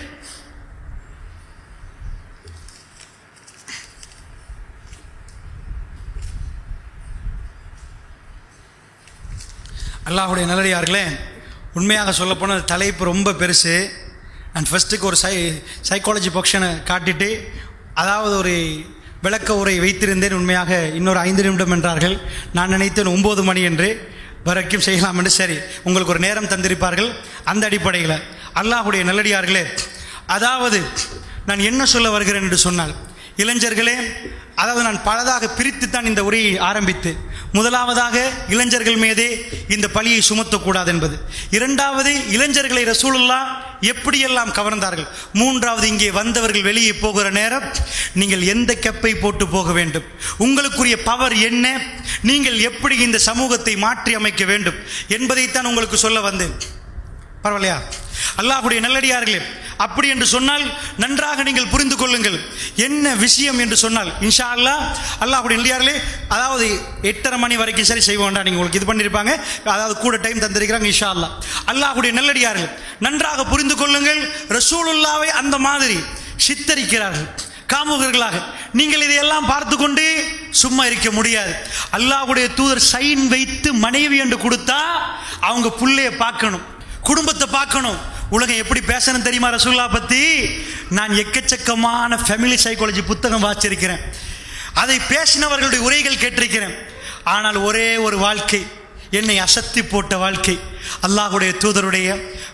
அல்லாஹ்வுடைய நல்லடியார்களே, உண்மையாக சொல்லப்போனால் தலைப்பு ரொம்ப பெருசு. நான் ஃபஸ்ட்டுக்கு ஒரு சைக்காலஜி ஃபங்க்ஷனை காட்டிட்டு, அதாவது ஒரு விளக்க உரை வைத்திருந்தேன். உண்மையாக இன்னொரு 5 நிமிடம் என்றார்கள். நான் நினைத்தேன் 9 மணி என்று வரைக்கும் செய்யலாம் என்று. சரி, உங்களுக்கு ஒரு நேரம் தந்திருப்பார்கள். அந்த அடிப்படையில் அல்லாஹ்வுடைய நல்லடியார்களே, அதாவது நான் என்ன சொல்ல வருகிறேன் என்று சொன்னால், இளைஞர்களே, அதாவது நான் பலதாக பிரித்துத்தான் இந்த உரையை ஆரம்பித்து, முதலாவதாக இளைஞர்கள் மீதே இந்த பழியை சுமத்தக்கூடாது என்பது, இரண்டாவது இளைஞர்களை ரசூலுல்லாஹ் எப்படியெல்லாம் கவர்ந்தார்கள், மூன்றாவது இங்கே வந்தவர்கள் வெளியே போகிற நேரம் நீங்கள் எந்த கெப்பை போட்டு போக வேண்டும், உங்களுக்குரிய பவர் என்ன, நீங்கள் எப்படி இந்த சமூகத்தை மாற்றி அமைக்க வேண்டும் என்பதைத்தான் உங்களுக்கு சொல்ல வந்தேன். பரவாயில்லையா? அல்லாஹ்வுடைய நல்லடியார்களே, அப்படி என்று சொன்னால் நன்றாக நீங்கள் புரிந்து கொள்ளுங்கள் என்ன விஷயம் என்று சொன்னால், இன்ஷா அல்லாஹ் அல்லாஹ்வுடைய நல்லடியார்களே, அதாவது 8:30 மணி வரைக்கும் சரி செய்வோம்டா, நீங்கள் உங்களுக்கு இது பண்ணியிருப்பாங்க, அதாவது கூட டைம் தந்திருக்கிறாங்க. இன்ஷா அல்லாஹ் அல்லாஹ்வுடைய நல்லடியார்கள் நன்றாக புரிந்து கொள்ளுங்கள். ரசூலுல்லாவை அந்த மாதிரி சித்தரிக்கிறார்கள் காமுகர்களாக. நீங்கள் இதையெல்லாம் பார்த்து கொண்டு சும்மா இருக்க முடியாது. அல்லாஹ்வுடைய தூதர் சைன் வைத்து மனைவி என்று கொடுத்தா அவங்க புள்ளைய பார்க்கணும், குடும்பத்தை பார்க்கணும். உலகம் எப்படி பேசணும் தெரியுமா ரசூலுல்லாஹ் பத்தி? நான் எக்கச்சக்கமான ஃபேமிலி சைக்காலஜி புத்தகம் வாசிச்சிருக்கிறேன், அதை பேசினவர்களுடைய உரைகள் கேட்டிருக்கிறேன். ஆனால் ஒரே ஒரு வாழ்க்கை என்னை அசத்தி போட்ட வாழ்க்கை, அல்லாஹ்வுடைய தூதருடைய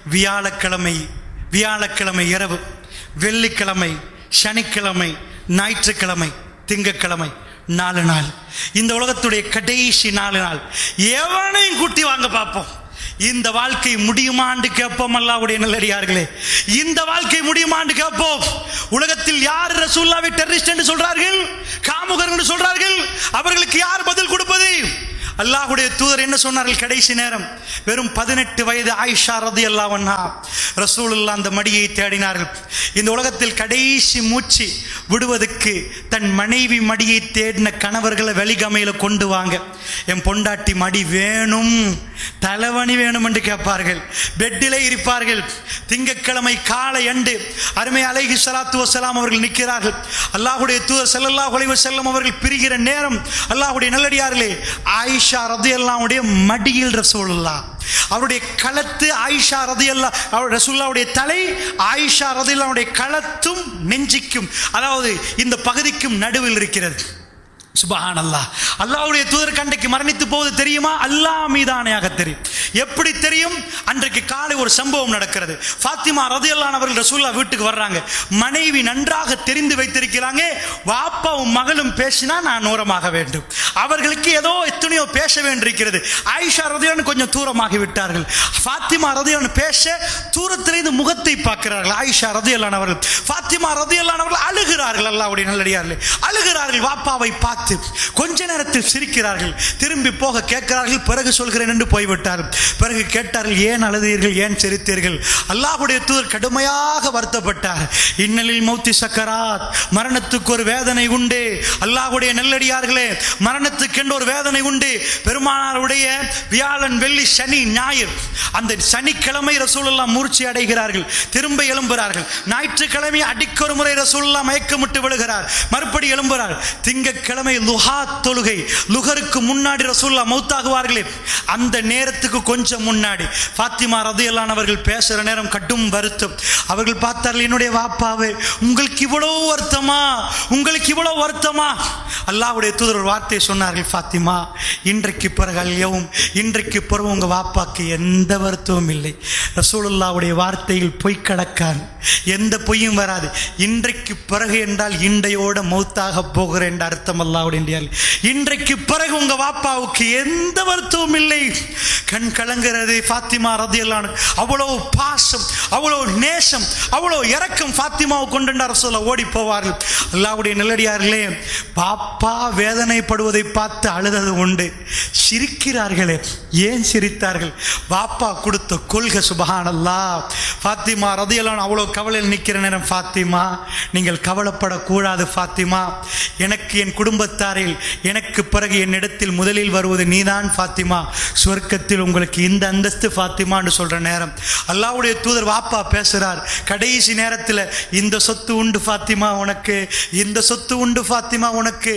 வியாழக்கிழமை இரவு, வெள்ளிக்கிழமை, சனிக்கிழமை, ஞாயிற்றுக்கிழமை, திங்கட்கிழமை, 4 நாள், இந்த உலகத்துடைய கடைசி 4 நாள் எவனையும் கூட்டி வாங்க பார்ப்போம். இந்த வாழ்க்கை முடியுமான்னு கேட்போம். அல்லாஹ்வுடைய நல்லடியார்களே, இந்த வாழ்க்கை முடியுமான்னு கேட்போம். உலகத்தில் யார் ரசூலுல்லாஹ்வை டெரரிஸ்ட் என்று சொல்றார்கள், காமுகர் என்று சொல்றார்கள், அவர்களுக்கு யார் பதில் கொடுப்பது? அல்லாஹ்வுடைய தூதர் என்ன சொன்னார்கள்? கடைசி நேரம், வெறும் 18 வயது ஆயிஷா ரலியல்லாஹு அன்ஹா ரசூலுல்லாஹ் அந்த மடியை தேடினார்கள். இந்த உலகத்தில் கடைசி மூச்சு விடுவதற்கு தன் மனைவி மடியை தேடின கணவர்களை வெளிகமையில கொண்டு வாங்க, என் பொண்டாட்டி மடி வேணும், தலைவணி வேணும் என்று கேட்பார்கள். பெட்டிலே இருப்பார்கள். திங்கட்கிழமை காலை அன்று அருமை அலைஹி ஸலாத்து வஸலாம் அவர்கள் நிற்கிறார்கள். அல்லாஹ்வுடைய தூதர் ஸல்லல்லாஹு அலைஹி வஸல்லம் அவர்கள் பிரிகிற நேரம், அல்லாஹ்வுடைய நல்லடியார்களே, ஆயிஷா ரலியல்லாஹு அன்ஹா மடியில் ரசூலுல்லாஹ், அவருடைய களத்து ஆயிஷா ரலியல்லாஹு, அவர் ரசூலுல்லாஹ்வுடைய தலை ஆயிஷா ரலியல்லாஹு அன்ஹா களத்தும் நெஞ்சிக்கும், அதாவது இந்த பகுதிக்கும் நடுவில் இருக்கிறது. சுப்ஹானல்லாஹ். அல்லாஹ்வுடைய தூதர் அன்றைக்கு மரணித்து போவது தெரியுமா? அல்லாஹ் மீதானையாக தெரியும். எப்படி தெரியும்? அன்றைக்கு காலை ஒரு சம்பவம் நடக்கிறது. ஃபாத்திமா ரலியல்லாஹு அன்ஹா அவர்கள் ரசூலுல்லாஹ் வீட்டுக்கு வர்றாங்க. மனைவி நன்றாக தெரிந்து வைத்திருக்கிறாங்க, வாப்பாவும் மகளும் பேசினா நான் ஓரமாக வேண்டும், அவர்களுக்கு ஏதோ எத்தனையோ பேச வேண்டியிருக்கிறது. ஆயிஷா ரலியல்லாஹு அன்ஹா கொஞ்சம் தூரமாகி விட்டார்கள். ஃபாத்திமா ரலியல்லாஹு அன்ஹா பேச தூரத்திலிருந்து முகத்தை பார்க்கிறார்கள். ஆயிஷா ரலியல்லாஹு அன்ஹா அவர்கள், ஃபாத்திமா ரலியல்லாஹு அன்ஹா அவர்கள் அழுகிறார்கள். அல்லாஹ்வுடைய நல்லடியார்களே, அழுகிறார்கள். வாப்பாவை பார்த்து கொஞ்ச நேரத்தில் சிரிக்கிறார்கள், திரும்பி போக கேட்கிறார்கள், பிறகு சொல்கிறேன் என்று போய்விட்டார்கள். பிறகு கேட்டார்கள், ஏன் அழுதீர்கள், ஏன் சிரித்தீர்கள்? அல்லாஹ்வுடைய தூதர் கடுமையாக வருத்தப்பட்டார். இன்னலில் மௌத்தி சக்கராத், மரணத்துக்கு ஒரு வேதனை உண்டு. அல்லாஹ்வுடைய நல்லடியார்களே, மரணத்துக்கு என்று ஒரு வேதனை உண்டு. பெருமானாருடைய வியாழன், வெள்ளி, சனி, ஞாயிறு, அந்த சனிக்கிழமை ரசூலுல்லாஹ் மூர்ச்சி அடைகிறார்கள், திரும்ப எழும்புகிறார்கள். ஞாயிற்றுக்கிழமை அடிக்கொரு முறை ரசூலுல்லாஹ் மயக்கமிட்டு விழுகிறார், மறுபடி எழும்புகிறார். திங்கட்கிழமை லுஹா தொழுகை, லுகருக்கு முன்னாடி ரசூலுல்லாஹ் மௌத்தாகுவார்களே, அந்த நேரத்துக்கு கொஞ்சம் முன்னாடி ஃபாத்திமா ரலியல்லாஹு அன்ஹா அவர்கள் பேசுற நேரம் கடும் வருத்தம். அவர்கள் பார்த்தார்கள், என்னுடைய வாப்பாவே, உங்களுக்கு இவ்வளவு வருத்தமா, உங்களுக்கு இவ்வளவு வருத்தமா? அல்லாஹ்வுடைய தூதர் ஒரு வார்த்தை சொன்னார்கள், ஃபாத்திமா, இன்றைக்கு பிறகு அல்யவும், இன்றைக்கு பிறகு உங்க வாப்பாக்கு எந்த வருத்தமும் இல்லை. ரசூலுல்லாஹ்வுடைய வார்த்தையில் பொய் கடக்காது, எந்த பொய்யும் வராது. இன்றைக்கு பிறகு என்றால் இன்றையோட மௌத்தாக போகிற என்ற அர்த்தம். அல்லாஹ்வுடைய இன்றைக்கு பிறகு உங்க வாப்பாவுக்கு எந்த வருத்தமும் இல்லை. கண் கலங்கிறது. ஃபாத்திமா ரலியல்லாஹு அன்ஹா அவ்வளவு பாசம், அவ்வளவு நேசம், அவ்வளவு இரக்கம் ஃபாத்திமாவை கொண்டு ரசூலுல்லாஹ் ஓடி போவார்கள். அல்லாஹ்வுடைய நல்லடியார்களே, பாப்பா வேதனைப்படுவதை பார்த்து அழுதது உண்டு. சிரிக்கிறார்களே, ஏன் சிரித்தார்கள்? பாப்பா கொடுத்த கொள்கை. சுப்ஹானல்லாஹ். ஃபாத்திமா ரலியல்லாஹு அன்ஹா அவ்வளவு கவலையில் நிற்கிற நேரம், ஃபாத்திமா, நீங்கள் கவலைப்படக்கூடாது ஃபாத்திமா, எனக்கு என் குடும்பத்தாரில் எனக்கு பிறகு என்னிடத்தில் முதலில் வருவது நீதான் ஃபாத்திமா, சொர்க்கத்தில் உங்களுக்கு இந்த அந்தஸ்து ஃபாத்திமா என்று சொல்ற நேரம் அல்லாஹ்வுடைய தூதர் வாப்பா பேசுறார். கடைசி நேரத்தில், இந்த சொத்து உண்டு ஃபாத்திமா உனக்கு, இந்த சொத்து உண்டு ஃபாத்திமா உனக்கு,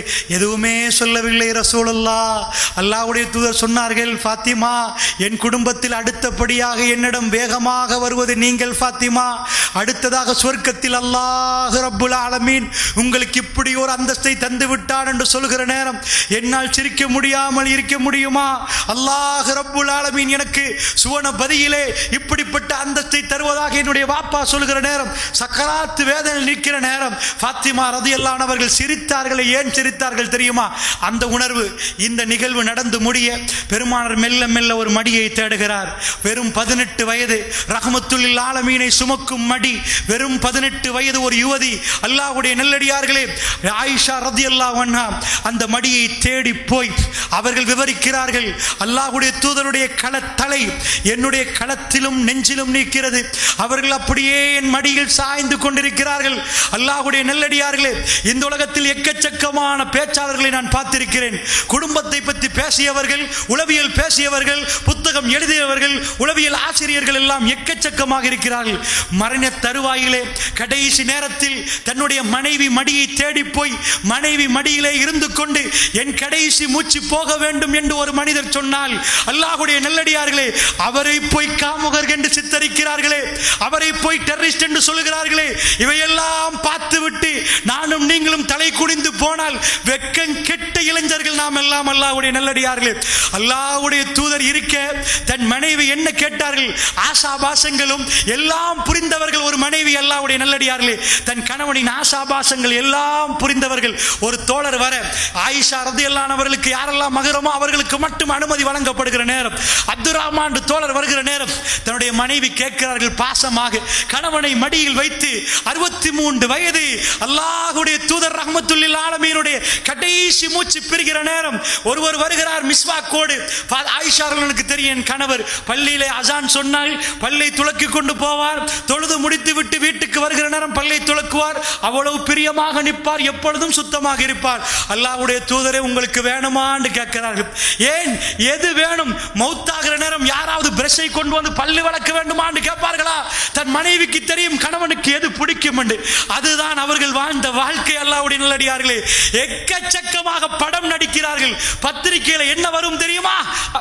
எதுவுமே சொல்லவில்லை ரசூலுல்லாஹ். அல்லாஹ்வுடைய தூதர் சொன்னார்கள், ஃபாத்திமா, என் குடும்பத்தில் அடுத்தபடியாக என்னிடம் வேகமாக வருவது நீங்கள் ஃபாத்திமா. அடுத்ததாக சொர்க்கத்தில் அல்லாஹ் ரப்புல் ஆலமீன் உங்களுக்கு இப்படி ஒரு அந்தஸ்தை தந்து விட்டான் என்று சொல்கிற நேரம் என்னால் சிரிக்க முடியாமல் இருக்க முடியுமா? அல்லாஹ் ரப்புல் ஆலமீன் எனக்கு சுவனபதியிலே இப்படிப்பட்ட அந்தஸ்தை தருவதாக என்னுடைய வாப்பா சொல்கிற நேரம், சக்கராத்து வேதனை நிற்கிற நேரம் ஃபாத்திமா ரலியல்லாஹு அன்ஹா அவர்கள் சிரித்தார்கள். ஏன் சிரித்தார்கள் தெரியுமா? அந்த உணர்வு. இந்த நிகழ்வு நடந்து முடிய பெருமானார் மெல்ல மெல்ல ஒரு மடியை தேடுகிறார். வெறும் 18 வயது, ரஹ்மத்துல் ஆலமீனை சுமக்கும் மடி. வெறும் 18 வயது ஒரு யுவதி. அல்லாஹ்வுடைய நல்லடியார்களே, ஆயிஷா ரலியல்லாஹு அன்ஹா அந்த மடியை தேடி போய் அவர்கள் விவரிக்கிறார்கள், அல்லாஹ்வுடைய தூதருடைய களத்தலை என்னுடைய களத்திலும் நெஞ்சிலும் நிற்கிறது. அவர்கள் அப்படியே என் மடியில் சாய்ந்து கொண்டிருக்கிறார்கள். அல்லாஹ்வுடைய நல்லடியார்களே, இந்த உலகத்தில் எக்கச்சக்கமான பேச்சாளர்களை நான் பார்த்திருக்கிறேன். குடும்பத்தை பற்றி பேசியவர்கள், உளவியல் பேசியவர்கள், புத்தகம் எழுதியவர்கள், உளவியல் ஆசிரியர்கள் எல்லாம் எக்கச்சக்கமாக இருக்கிறார்கள். மரண தருவாயிலே கடைசி நேரத்தில் தன்னுடைய மனைவி மடியை தேடி போய் மனைவி மடியிலே இருந்து கொண்டு என் கடைசி மூச்சு போக வேண்டும் என்று ஒரு மனிதர் சொன்னால், அல்லாஹ்வுடைய நல்லடியார்களே, அவரை போய் காமுகர் என்று சித்தரிக்கிறார்களே, அவரை போய் டெரரிஸ்ட் என்று சொல்கிறார்களே, இவையெல்லாம் பார்த்துவிட்டு நானும் நீங்களும் தலை குனிந்து போனால் வெக்கம் கெட்ட இளைஞர்கள் நாம் எல்லாம். அல்லாஹ்வுடைய நல்லடியார்களே, அல்லாஹ்வுடைய தூதர் இருக்க தன் மனைவி என்ன கேட்டார்கள்? ஆசாபாசங்களும் எல்லாம் புரிந்தவர்கள் ஒரு மனைவி. அல்லாஹ்வுடைய நல்லடியார்களே, தன் கணவனின் ஆசாபாசங்கள் எல்லாம் புரிந்தவர்கள். ஒரு தோழர் வர, ஆயிஷா ரலியல்லாஹு அன்ஹா அவர்களுக்கு யாரெல்லாம் மகரமோ அவர்களுக்கு மட்டும் அனுமதி வழங்கப்படுகிற நேரம், அப்துல் ரஹ்மான் தோழர் வருகிற நேரம் தன்னுடைய மனைவி கேட்கிறார்கள் பாசமாக, கணவனை மடியில் வைத்து 63 வயது அல்லாஹ்வுடைய தூதர் ரஹ்மத்துல் ஆலமீனுடைய கடைசி மூச்சு பிரிகிற நேரம் ஒருவர் வருகிறார் மிஸ்வாக்கோடு. ஆயிஷா அவர்களுக்கு தெரியும், என் கணவர் பள்ளியிலே அசான் சொன்னால் பல்லை துலக்கி கொண்டு போவார், தொழுது முடித்து விட்டு வீட்டுக்கு வருகிற நேரம் பல்லை துலக்குவார், அவ்வளவு பிரியமாக நிற்பார், எப்பொழுதும் சுத்தமாக இருப்பார். அல்லாஹ்வுடைய தூதரே, உங்களுக்கு வேணுமான்னு கேட்கிறார்கள். ஏன், எது வேணும்? மௌத்தாகிற நேரம் யாராவது பிரஷை கொண்டு வந்து பல்லு வளர்க்க வேண்டுமான்னு கேட்பார்களா? தன் மனைவிக்கு தெரியும் கணவனுக்கு எது பிடிக்கும் என்று. அதுதான் அவர்கள் வாழ்ந்த வாழ்க்கை. அல்லாஹ்வுடைய நல்லடியார்களே, எக்கச்சக்கமாக படம் நடிக்கிறார்கள். பத்திரிகையில் என்ன வரும் தெரியுமா?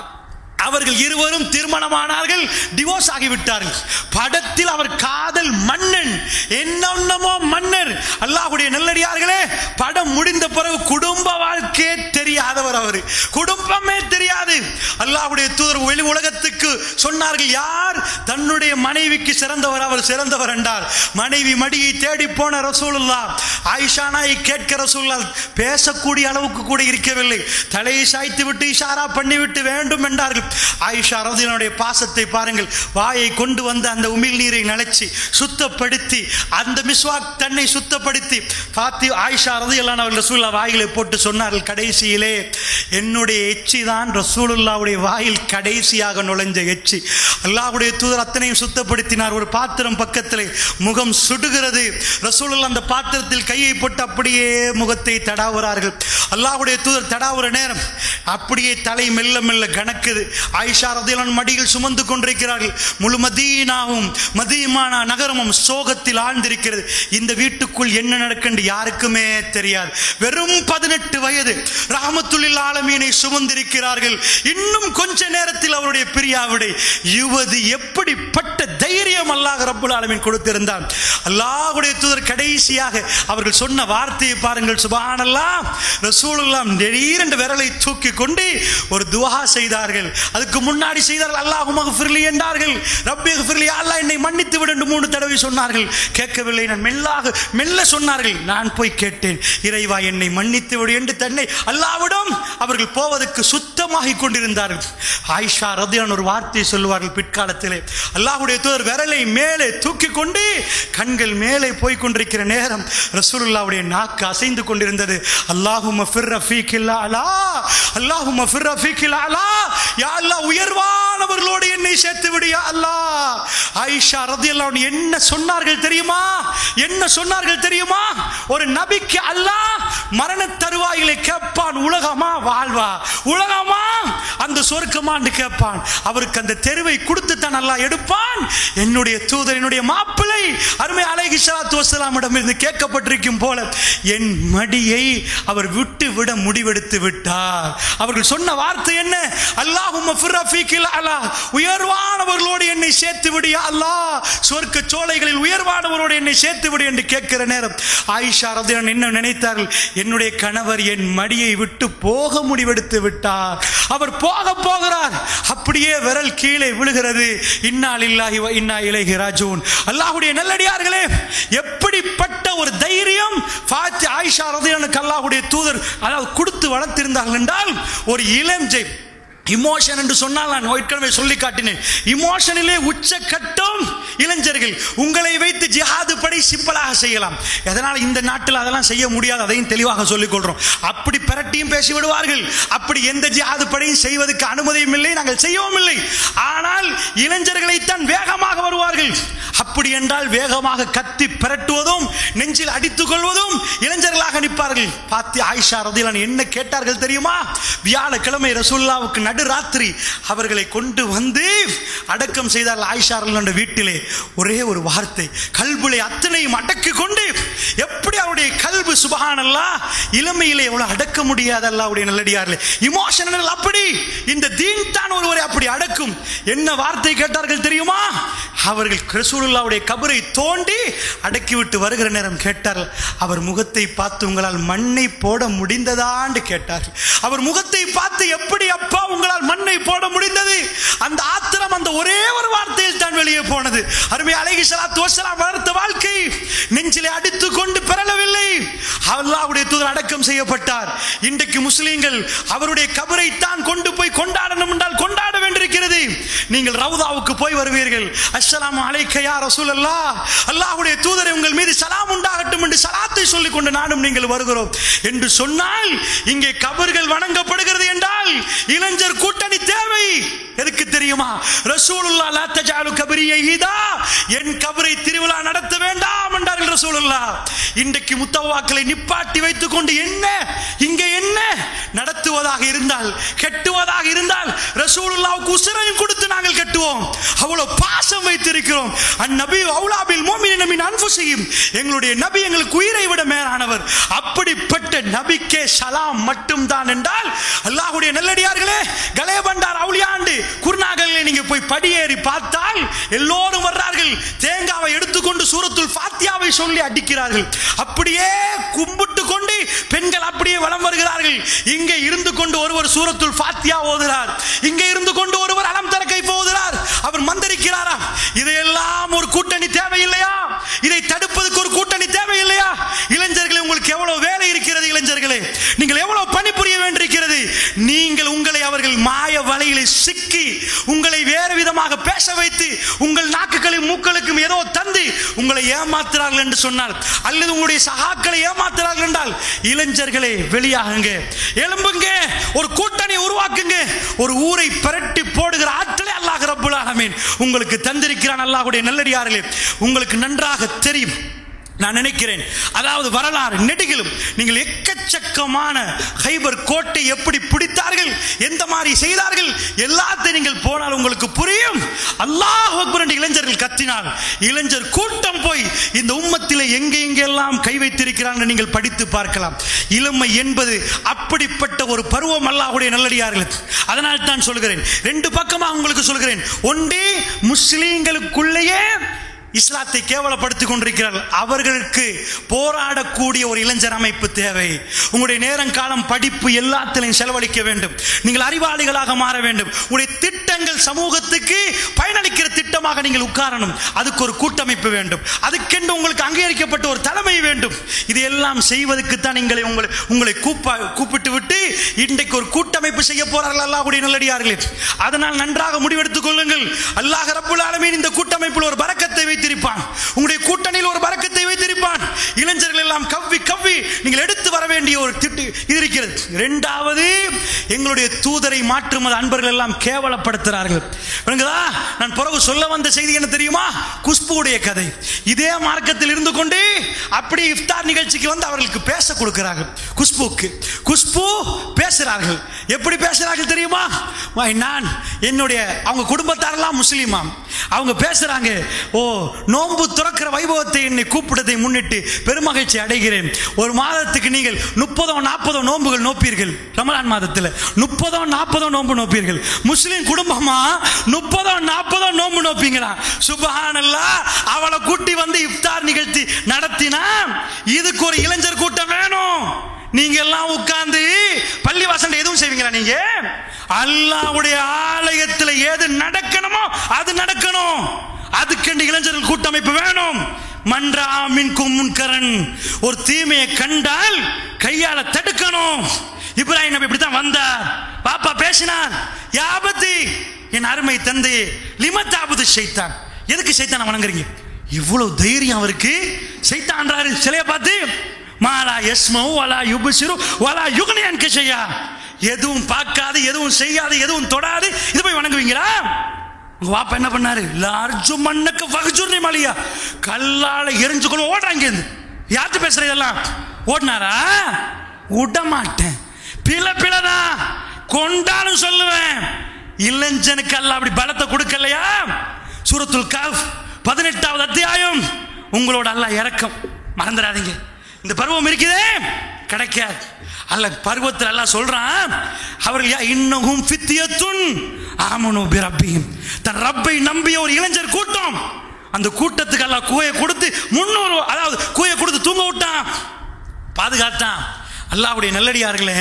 அவர்கள் இருவரும் திருமணமானார்கள், டிவோர்ஸ் ஆகிவிட்டார்கள். படத்தில் அவர் காதல் மன்னன், என்னமோ மன்னர். அல்லாஹ்வுடைய நல்லடியார்களே, படம் முடிந்த பிறகு குடும்ப வாழ்க்கையே தெரியாதவர், அவர் குடும்பமே தெரியாது. அல்லாஹ்வுடைய தூதர் வெளி உலகத்துக்கு சொன்னார்கள், யார் தன்னுடைய மனைவிக்கு சிறந்தவர், அவர் சிறந்தவர் என்றார். மனைவி மடியை தேடி போன ரசூலுல்லாஹ் ஆயிஷா நாயை கேட்க ரசூலுல்லாஹ் பேசக்கூடிய அளவுக்கு கூட இருக்கவில்லை. தலையை சாய்த்து விட்டு இஷாரா பண்ணிவிட்டு வேண்டும் என்றார்கள். ஆயிஷா ரலியல்லாஹு பாசத்தை பாருங்கள். வாயை கொண்டு வந்து அந்த உமிழ் நீரை நனைச்சி சுத்தப்படுத்தி அந்த மிஸ்வாக் தன்னை சுத்தப்படுத்தி ஆயிஷா ரலியல்லாஹு அன்ஹா ரசூலுல்லாஹ் வாயிலே போட்டு சொன்னார்கள், கடைசியிலே என்னுடைய எச்சி தான் ரசூலுல்லாஹ்வுடைய வாயில் கடைசியாக நுழைஞ்ச எச்சி. அல்லாஹ்வுடைய தூதர் அத்தனையும் சுத்தப்படுத்தினார். ஒரு பாத்திரம் பக்கத்திலே, முகம் சுடுகிறது. ரசூலுல்லாஹ் அந்த பாத்திரத்தில் கையை போட்டு அப்படியே முகத்தை தடாவுறார்கள். அல்லாஹ்வுடைய தூதர் தடாவுற நேரம் அப்படியே தலை மெல்ல மெல்ல கணக்குது. ஆயிஷா ரலியல்லாஹு அன்ஹா மடியில் சுமந்து கொண்டிருக்கிறார்கள். முழு மதீனாவும் மதீனா நகரமும் சோகத்தில் ஆழ்ந்திருக்கிறது. இந்த வீட்டுக்குள் என்ன நடக்குன்னு யாருக்குமே தெரியாது. வெறும் 18 வயது ரஹ்மத்துல் ஆலமீனை சுமந்திருக்கிறார்கள். இன்னும் கொஞ்ச நேரத்தில் அவருடைய பிரியாவிடை. யுவதி எப்படிப்பட்ட தைரியம் அல்லாஹ் ரப்புல் ஆலமீன் கொடுத்திருந்தான். அல்லாஹ்வுடைய தூதர் கடைசியாக அவர்கள் சொன்ன வார்த்தையை பாருங்கள். சுப்ஹானல்லாஹ். ரசூலுல்லாஹ் திடீரென்று விரலை தூக்கி கொண்டு ஒரு துஆ செய்தார்கள். அதுக்கு முன்னாடி செய்தார்கள், அல்லாஹும்ம ஃபிர்லி என்றார்கள். ரப்பி ஃபிர்லி, அல்லாஹ் என்னை மன்னித்து விடு என்று 3 தடவை சொன்னார்கள். கேட்கவில்லை. நான் மெல்ல சொன்னார்கள். நான் போய் கேட்டேன், இறைவா என்னை மன்னித்து விடு என்று தன்னை அல்லாஹ்விடம் அவர்கள் போவதற்கு சுத்தமாகிக் கொண்டிருந்தார்கள். ஆயிஷா ரலியல்லாஹு அன்ஹா ஒரு வார்த்தை சொல்லுவார்கள் பிற்காலத்திலே. அல்லாஹ்வுடைய தூதர் விரலை மேலே தூக்கி கொண்டு கண்கள் மேலே போய் கொண்டிருக்கிற நேரம் ரசூலுல்லாஹ்வுடைய நாக்கு அசைந்து கொண்டிருந்தது. அல்லாஹும்ம ஃபிர் ரஃபீகில் அலா, அல்லாஹும்ம ஃபிர் ரஃபீகில் அலா, யா அல்லாஹ் உயர்வானவர்களோடு என்னை சேர்த்து விடு யா அல்லாஹ். ஆயிஷா ரலியல்லாஹு அன்ஹா என்ன சொன்னார்கள் தெரியுமா? என்ன சொன்னார்கள் தெரியுமா? ஒரு நபிக்கு அல்லாஹ் மரண தருவாயிலே கேட்பான், உலகமா வாழ்வா, உலகமா அந்த சொர்க்கமான்னு கேட்பான். அவருக்கு அந்த தெருவை கொடுத்து தான் அல்லாஹ் எடுப்பான். என்னுடைய தூதர், என்னுடைய மாப்பிள்ளை அருமை அலைஹி அலைஹிஸ்ஸலாத்து வஸ்ஸலாமிடம் இருந்து கேட்கப்பட்டிருக்கும் போல என் மடியை அவர் விட்டு விட முடிவெடுத்து விட்டார். அவர்கள் சொன்ன வார்த்தை என்ன? அல்லாஹும்ம ஃபிர்ரஃபீகில் அலா, உயர்வானவர்களோடு என்னை சேர்த்து விடு யா அல்லாஹ், சொர்க்க சோலைகளில் உயர்வானவரோடு என்னை சேர்த்து விடு என்று கேட்கிற நேரம் ஆயிஷா ரலியல்லாஹு அன்ஹா என்ன நினைத்தார்கள்? என்னுடைய கணவர் என் மடியை விட்டு போக முடிவெடுத்து விட்டார், அவர் போகிறார். அப்படியே விரல் கீழே விழுகிறது. இன்னா லில்லாஹி வ இன்னா இலைஹி ராஜிஊன். அல்லாஹ்வுடைய நல்லடியார்களே, எப்படிப்பட்ட ஒரு தைரியம் ஆயிஷா ரலியல்லாஹு அன்ஹா அல்லாஹ்வுடைய தூதர் அதாவது கொடுத்து வளர்த்திருந்தார்கள் என்றால், ஒரு இளஞ்சை இமோஷன் என்று சொன்னால், நான் ஏற்கனவே சொல்லி காட்டினேன், இமோஷனிலே உச்சக்கட்டம் இளைஞர்கள். உங்களை வைத்து ஜிஹாது படை சிம்பிளாக செய்யலாம். அதனால் இந்த நாட்டில் அதெல்லாம் செய்ய முடியாது, அதையும் தெளிவாக சொல்லிக் கொள்றோம். அப்படி பிரட்டியும் பேசி விடுவார்கள். அப்படி எந்த ஜிஹாது படையும் செய்வதற்கு அனுமதியும் இல்லை, நாங்கள் செய்யவும் இல்லை. ஆனால் இளைஞர்களைத்தான் வேகமாக வருவார்கள். அப்படி என்றால் வேகமாக கத்தி பிரட்டுவதும் நெஞ்சில் அடித்துக் கொள்வதும் இளைஞர்களாக நிற்பார்கள். பார்த்து ஆயிஷா ரலியல்லாஹு அன்ஹா என்ன கேட்டார்கள் தெரியுமா? வியாழக்கிழமை ரசூலுல்லாஹ்வுக்கு நடுராத்திரி அவர்களை கொண்டு வந்து அடக்கம் செய்தார்கள் ஆயிஷா ரலியல்லாஹு அன்ஹா வீட்டிலே. ஒரே ஒரு வார்த்தை, கல்புலை அத்தனையும் அடக்கி கொண்டு, எப்படி அவருடைய கல்பு சுப்ஹானல்லாஹ், இளமையிலே எவ்வளவு அடக்க முடியாது அல்லாஹ்வுடைய நல்லடியார்களே. இமோஷனல் அப்படி, இந்த தீன் தான் ஒருவரை அப்படி அடக்கும். என்ன வார்த்தை கேட்டார்கள் தெரியுமா? அவர்கள் ரசூலுல்லாஹ்வுடைய கபரை தோண்டி அடக்கிவிட்டு வருகிற நேரம் கேட்டார்கள், அவர் முகத்தை பார்த்து உங்களால் மண்ணை போட முடிந்ததான்னு கேட்டார்கள். அவர் முகத்தை பார்த்து எப்படி அப்பா உங்களால் மண்ணை போட முடிந்தது? அந்த ஆத்திரம் அந்த ஒரே ஒரு வார்த்தையில் தான் வெளியே போனது. அருமை அலைஹிஸ்ஸலாத்து வஸ்ஸலாம் வளர்த்த வாழ்க்கை நெஞ்சிலே அடித்துக் கொண்டு பெறலவில்லை. அல்லாஹ்வுடைய தூதர் அடக்கம் செய்யப்பட்டார். இன்றைக்கு முஸ்லிம்கள் அவருடைய கபரை தான் கொண்டு போய் கொண்டாடணும் என்றால் கொண்டாட வேண்டியிருக்கிறது. நீங்கள் ரவுதாவுக்கு போய் வருவீர்கள், அஸ்ஸலாமு அலைக்க யா ரசூலல்லாஹ், அல்லாஹ்வுடைய தூதரே உங்கள் மீது சலாம் உண்டாகட்டும் என்று சலாத்தை சொல்லிக் கொண்டு நானும் நீங்கள் வருகிறோம் என்று சொன்னால், இங்கே கபர்கள் வணங்கப்படுகிறது என்றால் இளைஞர் கூட்டணி தேவை. எதுக்கு தெரியுமா? ரசூலுல்லாஹ் லா தஜஅலு கபரி ஈதா, என் கபரை திருவிழா நடத்த வேண்டாம் என்றார்கள் ரசூலுல்லாஹ். இன்றைக்கு முத்தவாக்களை நிப்பாட்டி வைத்துக் கொண்டு என்ன இங்கே என்ன நடத்துவதாக இருந்தால், கெட்டுவதாக இருந்தால் ரசூலுல்லாஹ்வுக்கு உசிரையும் கொடுத்து நாங்கள் கட்டுவோம். அவ்வளவு பாசம் வைத்திருக்கிறோம். அந்நபி அவுலா பில் முஃமினீன மின் அன்ஃபுஸிஹிம், எங்களுடைய நபி எங்களுக்கு உயிரை விட மேலானவர். அப்படிப்பட்ட நபிக்கே சலாம் மட்டும் தான் என்றால், அல்லாஹ்வுடைய நல்லடியார்களே, கலேபண்டார் அவுலியாண்டு குர்நாகலில் நீங்க போய் படியேறி பார்த்தால் எல்லோரும் வர்றார்கள். தேங்காவை எடுத்துக்கொண்டு சூரத்துல் ஃபாத்தியாவை சொல்லி அடிக்கிறார்கள். அப்படியே கும்பிட்டு கொண்டு பெண்கள் அப்படியே வலம் வருகிறார்கள். இங்கே இருந்து கொண்டு ஒருவர் சூரத்துல் ஃபாத்தியா ஓதுகிறார், இங்கே இருந்து கொண்டு ஒருவர் அலம் தர கைஃப் ஓதுகிறார். அவர் மந்திரிக்கிறாரா? இதையெல்லாம் ஒரு கூட்டணி தேவையில்லையா? இதை தடுப்பதற்கு ஒரு கூட்டணி தேவையில்லையா? இளைஞர்களே, உங்களுக்கு எவ்வளவு வேலை இருக்கிறது? இளைஞர்களே, நீங்கள் எவ்வளவு பணிபுரிய வேண்டியிருக்கிறது? நீங்கள் உங்களை அவர்கள் மாய வலையிலே சிக்கி உங்களை வேறு விதமாக பேச வைத்து உங்கள் நாக்குகளையும் மூக்களுக்கும் ஏதோ தந்து உங்களை ஏமாத்துறார்கள் என்று சொன்னால், அல்லது உங்களுடைய சகாக்களை ஏமாத்துறார்கள் என்றால், இளைஞர்களே வெளியாகுங்க, எழும்புங்க, ஒரு கூட்டணி உருவாக்குங்க. ஒரு ஊரை பிரட்டி போடுகிற ஆற்றலை அல்லாஹ் ரப்புல் ஆலமீன் உங்களுக்கு தந்திருக்கிறான். அல்லாஹ்வுடைய நல்லடியார்களே, உங்களுக்கு நன்றாக தெரியும், நான் நினைக்கிறேன், அதாவது வரலாறு நெடுகிலும் நீங்கள் எக்கச்சக்கமான ஹைபர் கோட்டை எப்படி பிடித்தார்கள், எந்த மாதிரி செய்தார்கள், எல்லாத்தையும் நீங்கள் போனால் உங்களுக்கு புரியும். அல்லாஹ் அக்பர் என்று இளைஞர்கள் கத்தினால் இளைஞர் கூட்டம் போய் இந்த உம்மத்திலே எங்கெங்கெல்லாம் கை வைத்திருக்கிறார்கள் நீங்கள் படித்து பார்க்கலாம். இளமை என்பது அப்படிப்பட்ட ஒரு பருவம் அல்லாஹ்வுடைய நல்லடியார்கள். அதனால் தான் சொல்கிறேன், ரெண்டு பக்கமாக உங்களுக்கு சொல்கிறேன். ஒன்றே முஸ்லீம்களுக்குள்ளேயே இஸ்லாத்தை கேவலப்படுத்திக் கொண்டிருக்கிறார்கள். அவர்களுக்கு போராடக்கூடிய ஒரு இளைஞர் அமைப்பு தேவை. உங்களுடைய நேரம் காலம் படிப்பு எல்லாத்திலையும் செலவழிக்க வேண்டும். நீங்கள் அறிவாளிகளாக மாற வேண்டும். உங்களுடைய திட்டங்கள் சமூகத்துக்கு பயனளிக்கிற திட்டமாக நீங்கள் உட்காரணும். அதுக்கு ஒரு கூட்டமைப்பு வேண்டும். அதுக்கென்று உங்களுக்கு அங்கீகரிக்கப்பட்ட ஒரு தலைமை வேண்டும். இதையெல்லாம் செய்வதற்கு தான் உங்களை கூப்பிட்டு விட்டு இன்றைக்கு ஒரு கூட்டமைப்பு செய்ய போறார்கள் அல்லாஹ்வுடைய நல்லடியார்களே. அதனால் நன்றாக முடிவெடுத்துக் கொள்ளுங்கள். அல்லாஹ் ரப்புல் ஆலமீன் இந்த கூட்டமைப்பில் ஒரு பரக்கத்தை வைத்திருப்பான். உங்களுடைய கூட்டணியில் ஒரு பரக்கத்தை வைத்திருப்பான். இளைஞர்கள் எல்லாம் கவ்வி கவ்வி நீங்கள் எடுத்து வர வேண்டிய ஒரு திட்டு இது இருக்கிறது. இரண்டாவது, எங்களுடைய தூதரை மாற்றுமது அன்பர்கள் எல்லாம் கேவலப்படுத்துகிறார்கள். நான் பிறகு சொல்ல வந்த செய்தி என்ன தெரியுமா? குஷ்புடைய கதை. இதே மார்க்கத்தில் இருந்து கொண்டு அப்படி இஃப்தார் நிகழ்ச்சிக்கு வந்து அவர்களுக்கு பேச கொடுக்கிறார்கள். குஷ்பு பேசுகிறார்கள். எப்படி பேசுகிறார்கள் தெரியுமா? நான் என்னுடைய அவங்க குடும்பத்தாரெல்லாம் முஸ்லீமாம், அவங்க பேசுறாங்க, ஓ நோன்பு துறக்கிற வைபவத்தை என்னை கூப்பிட்டதை முன்னிட்டு பெருமகிழ்ச்சி அடைகிறேன். ஒரு மாதத்துக்கு நீங்கள் 30-40 நோன்புகள் நோப்பீர்கள். ரமலான் மாதத்தில் 30-40 நோன்பு நோப்பீர்கள். முஸ்லிம் குடும்பமா 30-40 நோன்பு நோப்பீங்களா? சுப்ஹானல்லாஹ். அவளை கூட்டி வந்து இஃப்தார் நிகழ்ச்சி நடத்தினா இதுக்கு ஒரு இளைஞர் கூட்டம் வேணும். நீங்க எல்லாம் உட்கார்ந்து பள்ளிவாசல் எதுவும் செய்வீங்களா? நீங்க அல்லாஹ்வுடைய ஆலயத்தில் எது நடக்கணுமோ அது நடக்கணும். அதுக்கென்று இளைஞர்கள் கூட்டமைப்பு வேணும். மன்றா மின்கும் முன்கரன், ஒரு தீமையை கண்டால் கையால தடுக்கணும். இப்ராஹிம் நபி இப்படித்தான் வந்தார். பாப்பா பேசினார், யாபத்தி என் அருமை தந்தை லிமத்தாபுது ஷைத்தான், எதுக்கு ஷைத்தானை வணங்குறீங்க? இவ்வளவு தைரியம் அவருக்கு. ஷைத்தான்றாரு சிலையை பார்த்து, மாலா யஸ்மு வலா யுப்சிரு வலா யுக்னி அன்க ஷையா, எதுவும் பார்க்காது, எதுவும் செய்யாது, எதுவும் தொடாது, இது போய் வணங்குவீங்களா? உங்க வாப்பா என்ன பண்ணாரு? லார்ஜு மண்ணுக்கு வகுஜுர்னி மலியா, கல்லால எரிஞ்சுக்கணும் ஓடுறாங்க. யார்கிட்ட பேசுற இதெல்லாம்? ஓடினாரா? விட மாட்டேன். பிளதான் கொண்டாலும் சொல்லுவேன். இளைஞனுக்கு அல்லாஹ் அப்படி பலத்தை கொடுக்கலையா? சூரத்துல் கஹ்ஃப் 18வது அத்தியாயம். உங்களோட அல்லாஹ் இரக்கம் மறந்துடாதீங்க. இந்த பருவம் இருக்குதே கிடைக்காது. அல்லாஹ் பருவத்தில் அல்லாஹ் சொல்றான், அவர்கள் இன்னஹும் ஃபித்யத்துன் ஆமனு பிரப்பிஹிம், தன் ரப்பை நம்பிய ஒரு இளைஞர் கூட்டம். அந்த கூட்டத்துக்கு அல்லாஹ் கூயை கொடுத்து 300, அதாவது கூயை கொடுத்து தூங்க விட்டான், பாதுகாத்தான். அல்லாஹ்வுடைய நல்லடியார்களே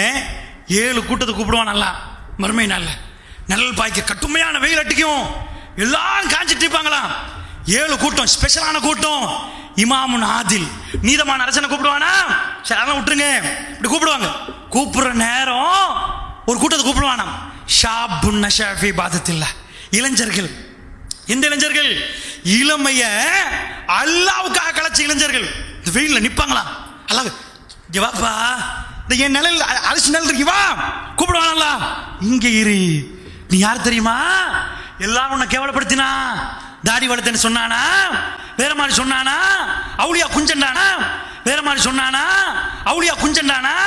7 கூட்டத்தை கூப்பிடுவான் அல்லாஹ். மறுமை நாள்ல நிழல் பாய்க்க கட்டுமையான வெயில் அடிக்கும், எல்லாரும் காஞ்சிட்டு இருப்பாங்களாம். 7 கூட்டம், ஸ்பெஷலான கூட்டம். இமாமுன் ஆதில், நீதமான அரசனை கூப்பிடுவானா? சரி அதெல்லாம் விட்டுருங்க. இப்படி கூப்பிடுவாங்க. கூப்பிடுற நேரம் ஒரு கூட்டத்தை கூப்பிடுவானா, ஷாபுன் நஷாஃபி பாதத்தில்ல, இளைஞர்கள். எந்த இளைஞர்கள்? இளமைய அல்லாஹ்வுக்காக கலைச்ச இளைஞர்கள். இந்த வெயில்ல நிப்பாங்களா? அல்லாஹ் ஜவாப்பா, இந்த என் நிழல் அரிசி நிழல் இருக்கு, வா கூப்பிடுவானல்ல. இங்க இரு, நீ யார் தெரியுமா? எல்லாரும் உன்னை கேவலப்படுத்தினா, தாடி வளர்த்தேன்னு சொன்னானா, வேற மாதிரி சொன்னானா, அவுளியா குஞ்சண்டானா, வேற மாதிரி சொன்னானா, அவுளியா குஞ்சண்டானா.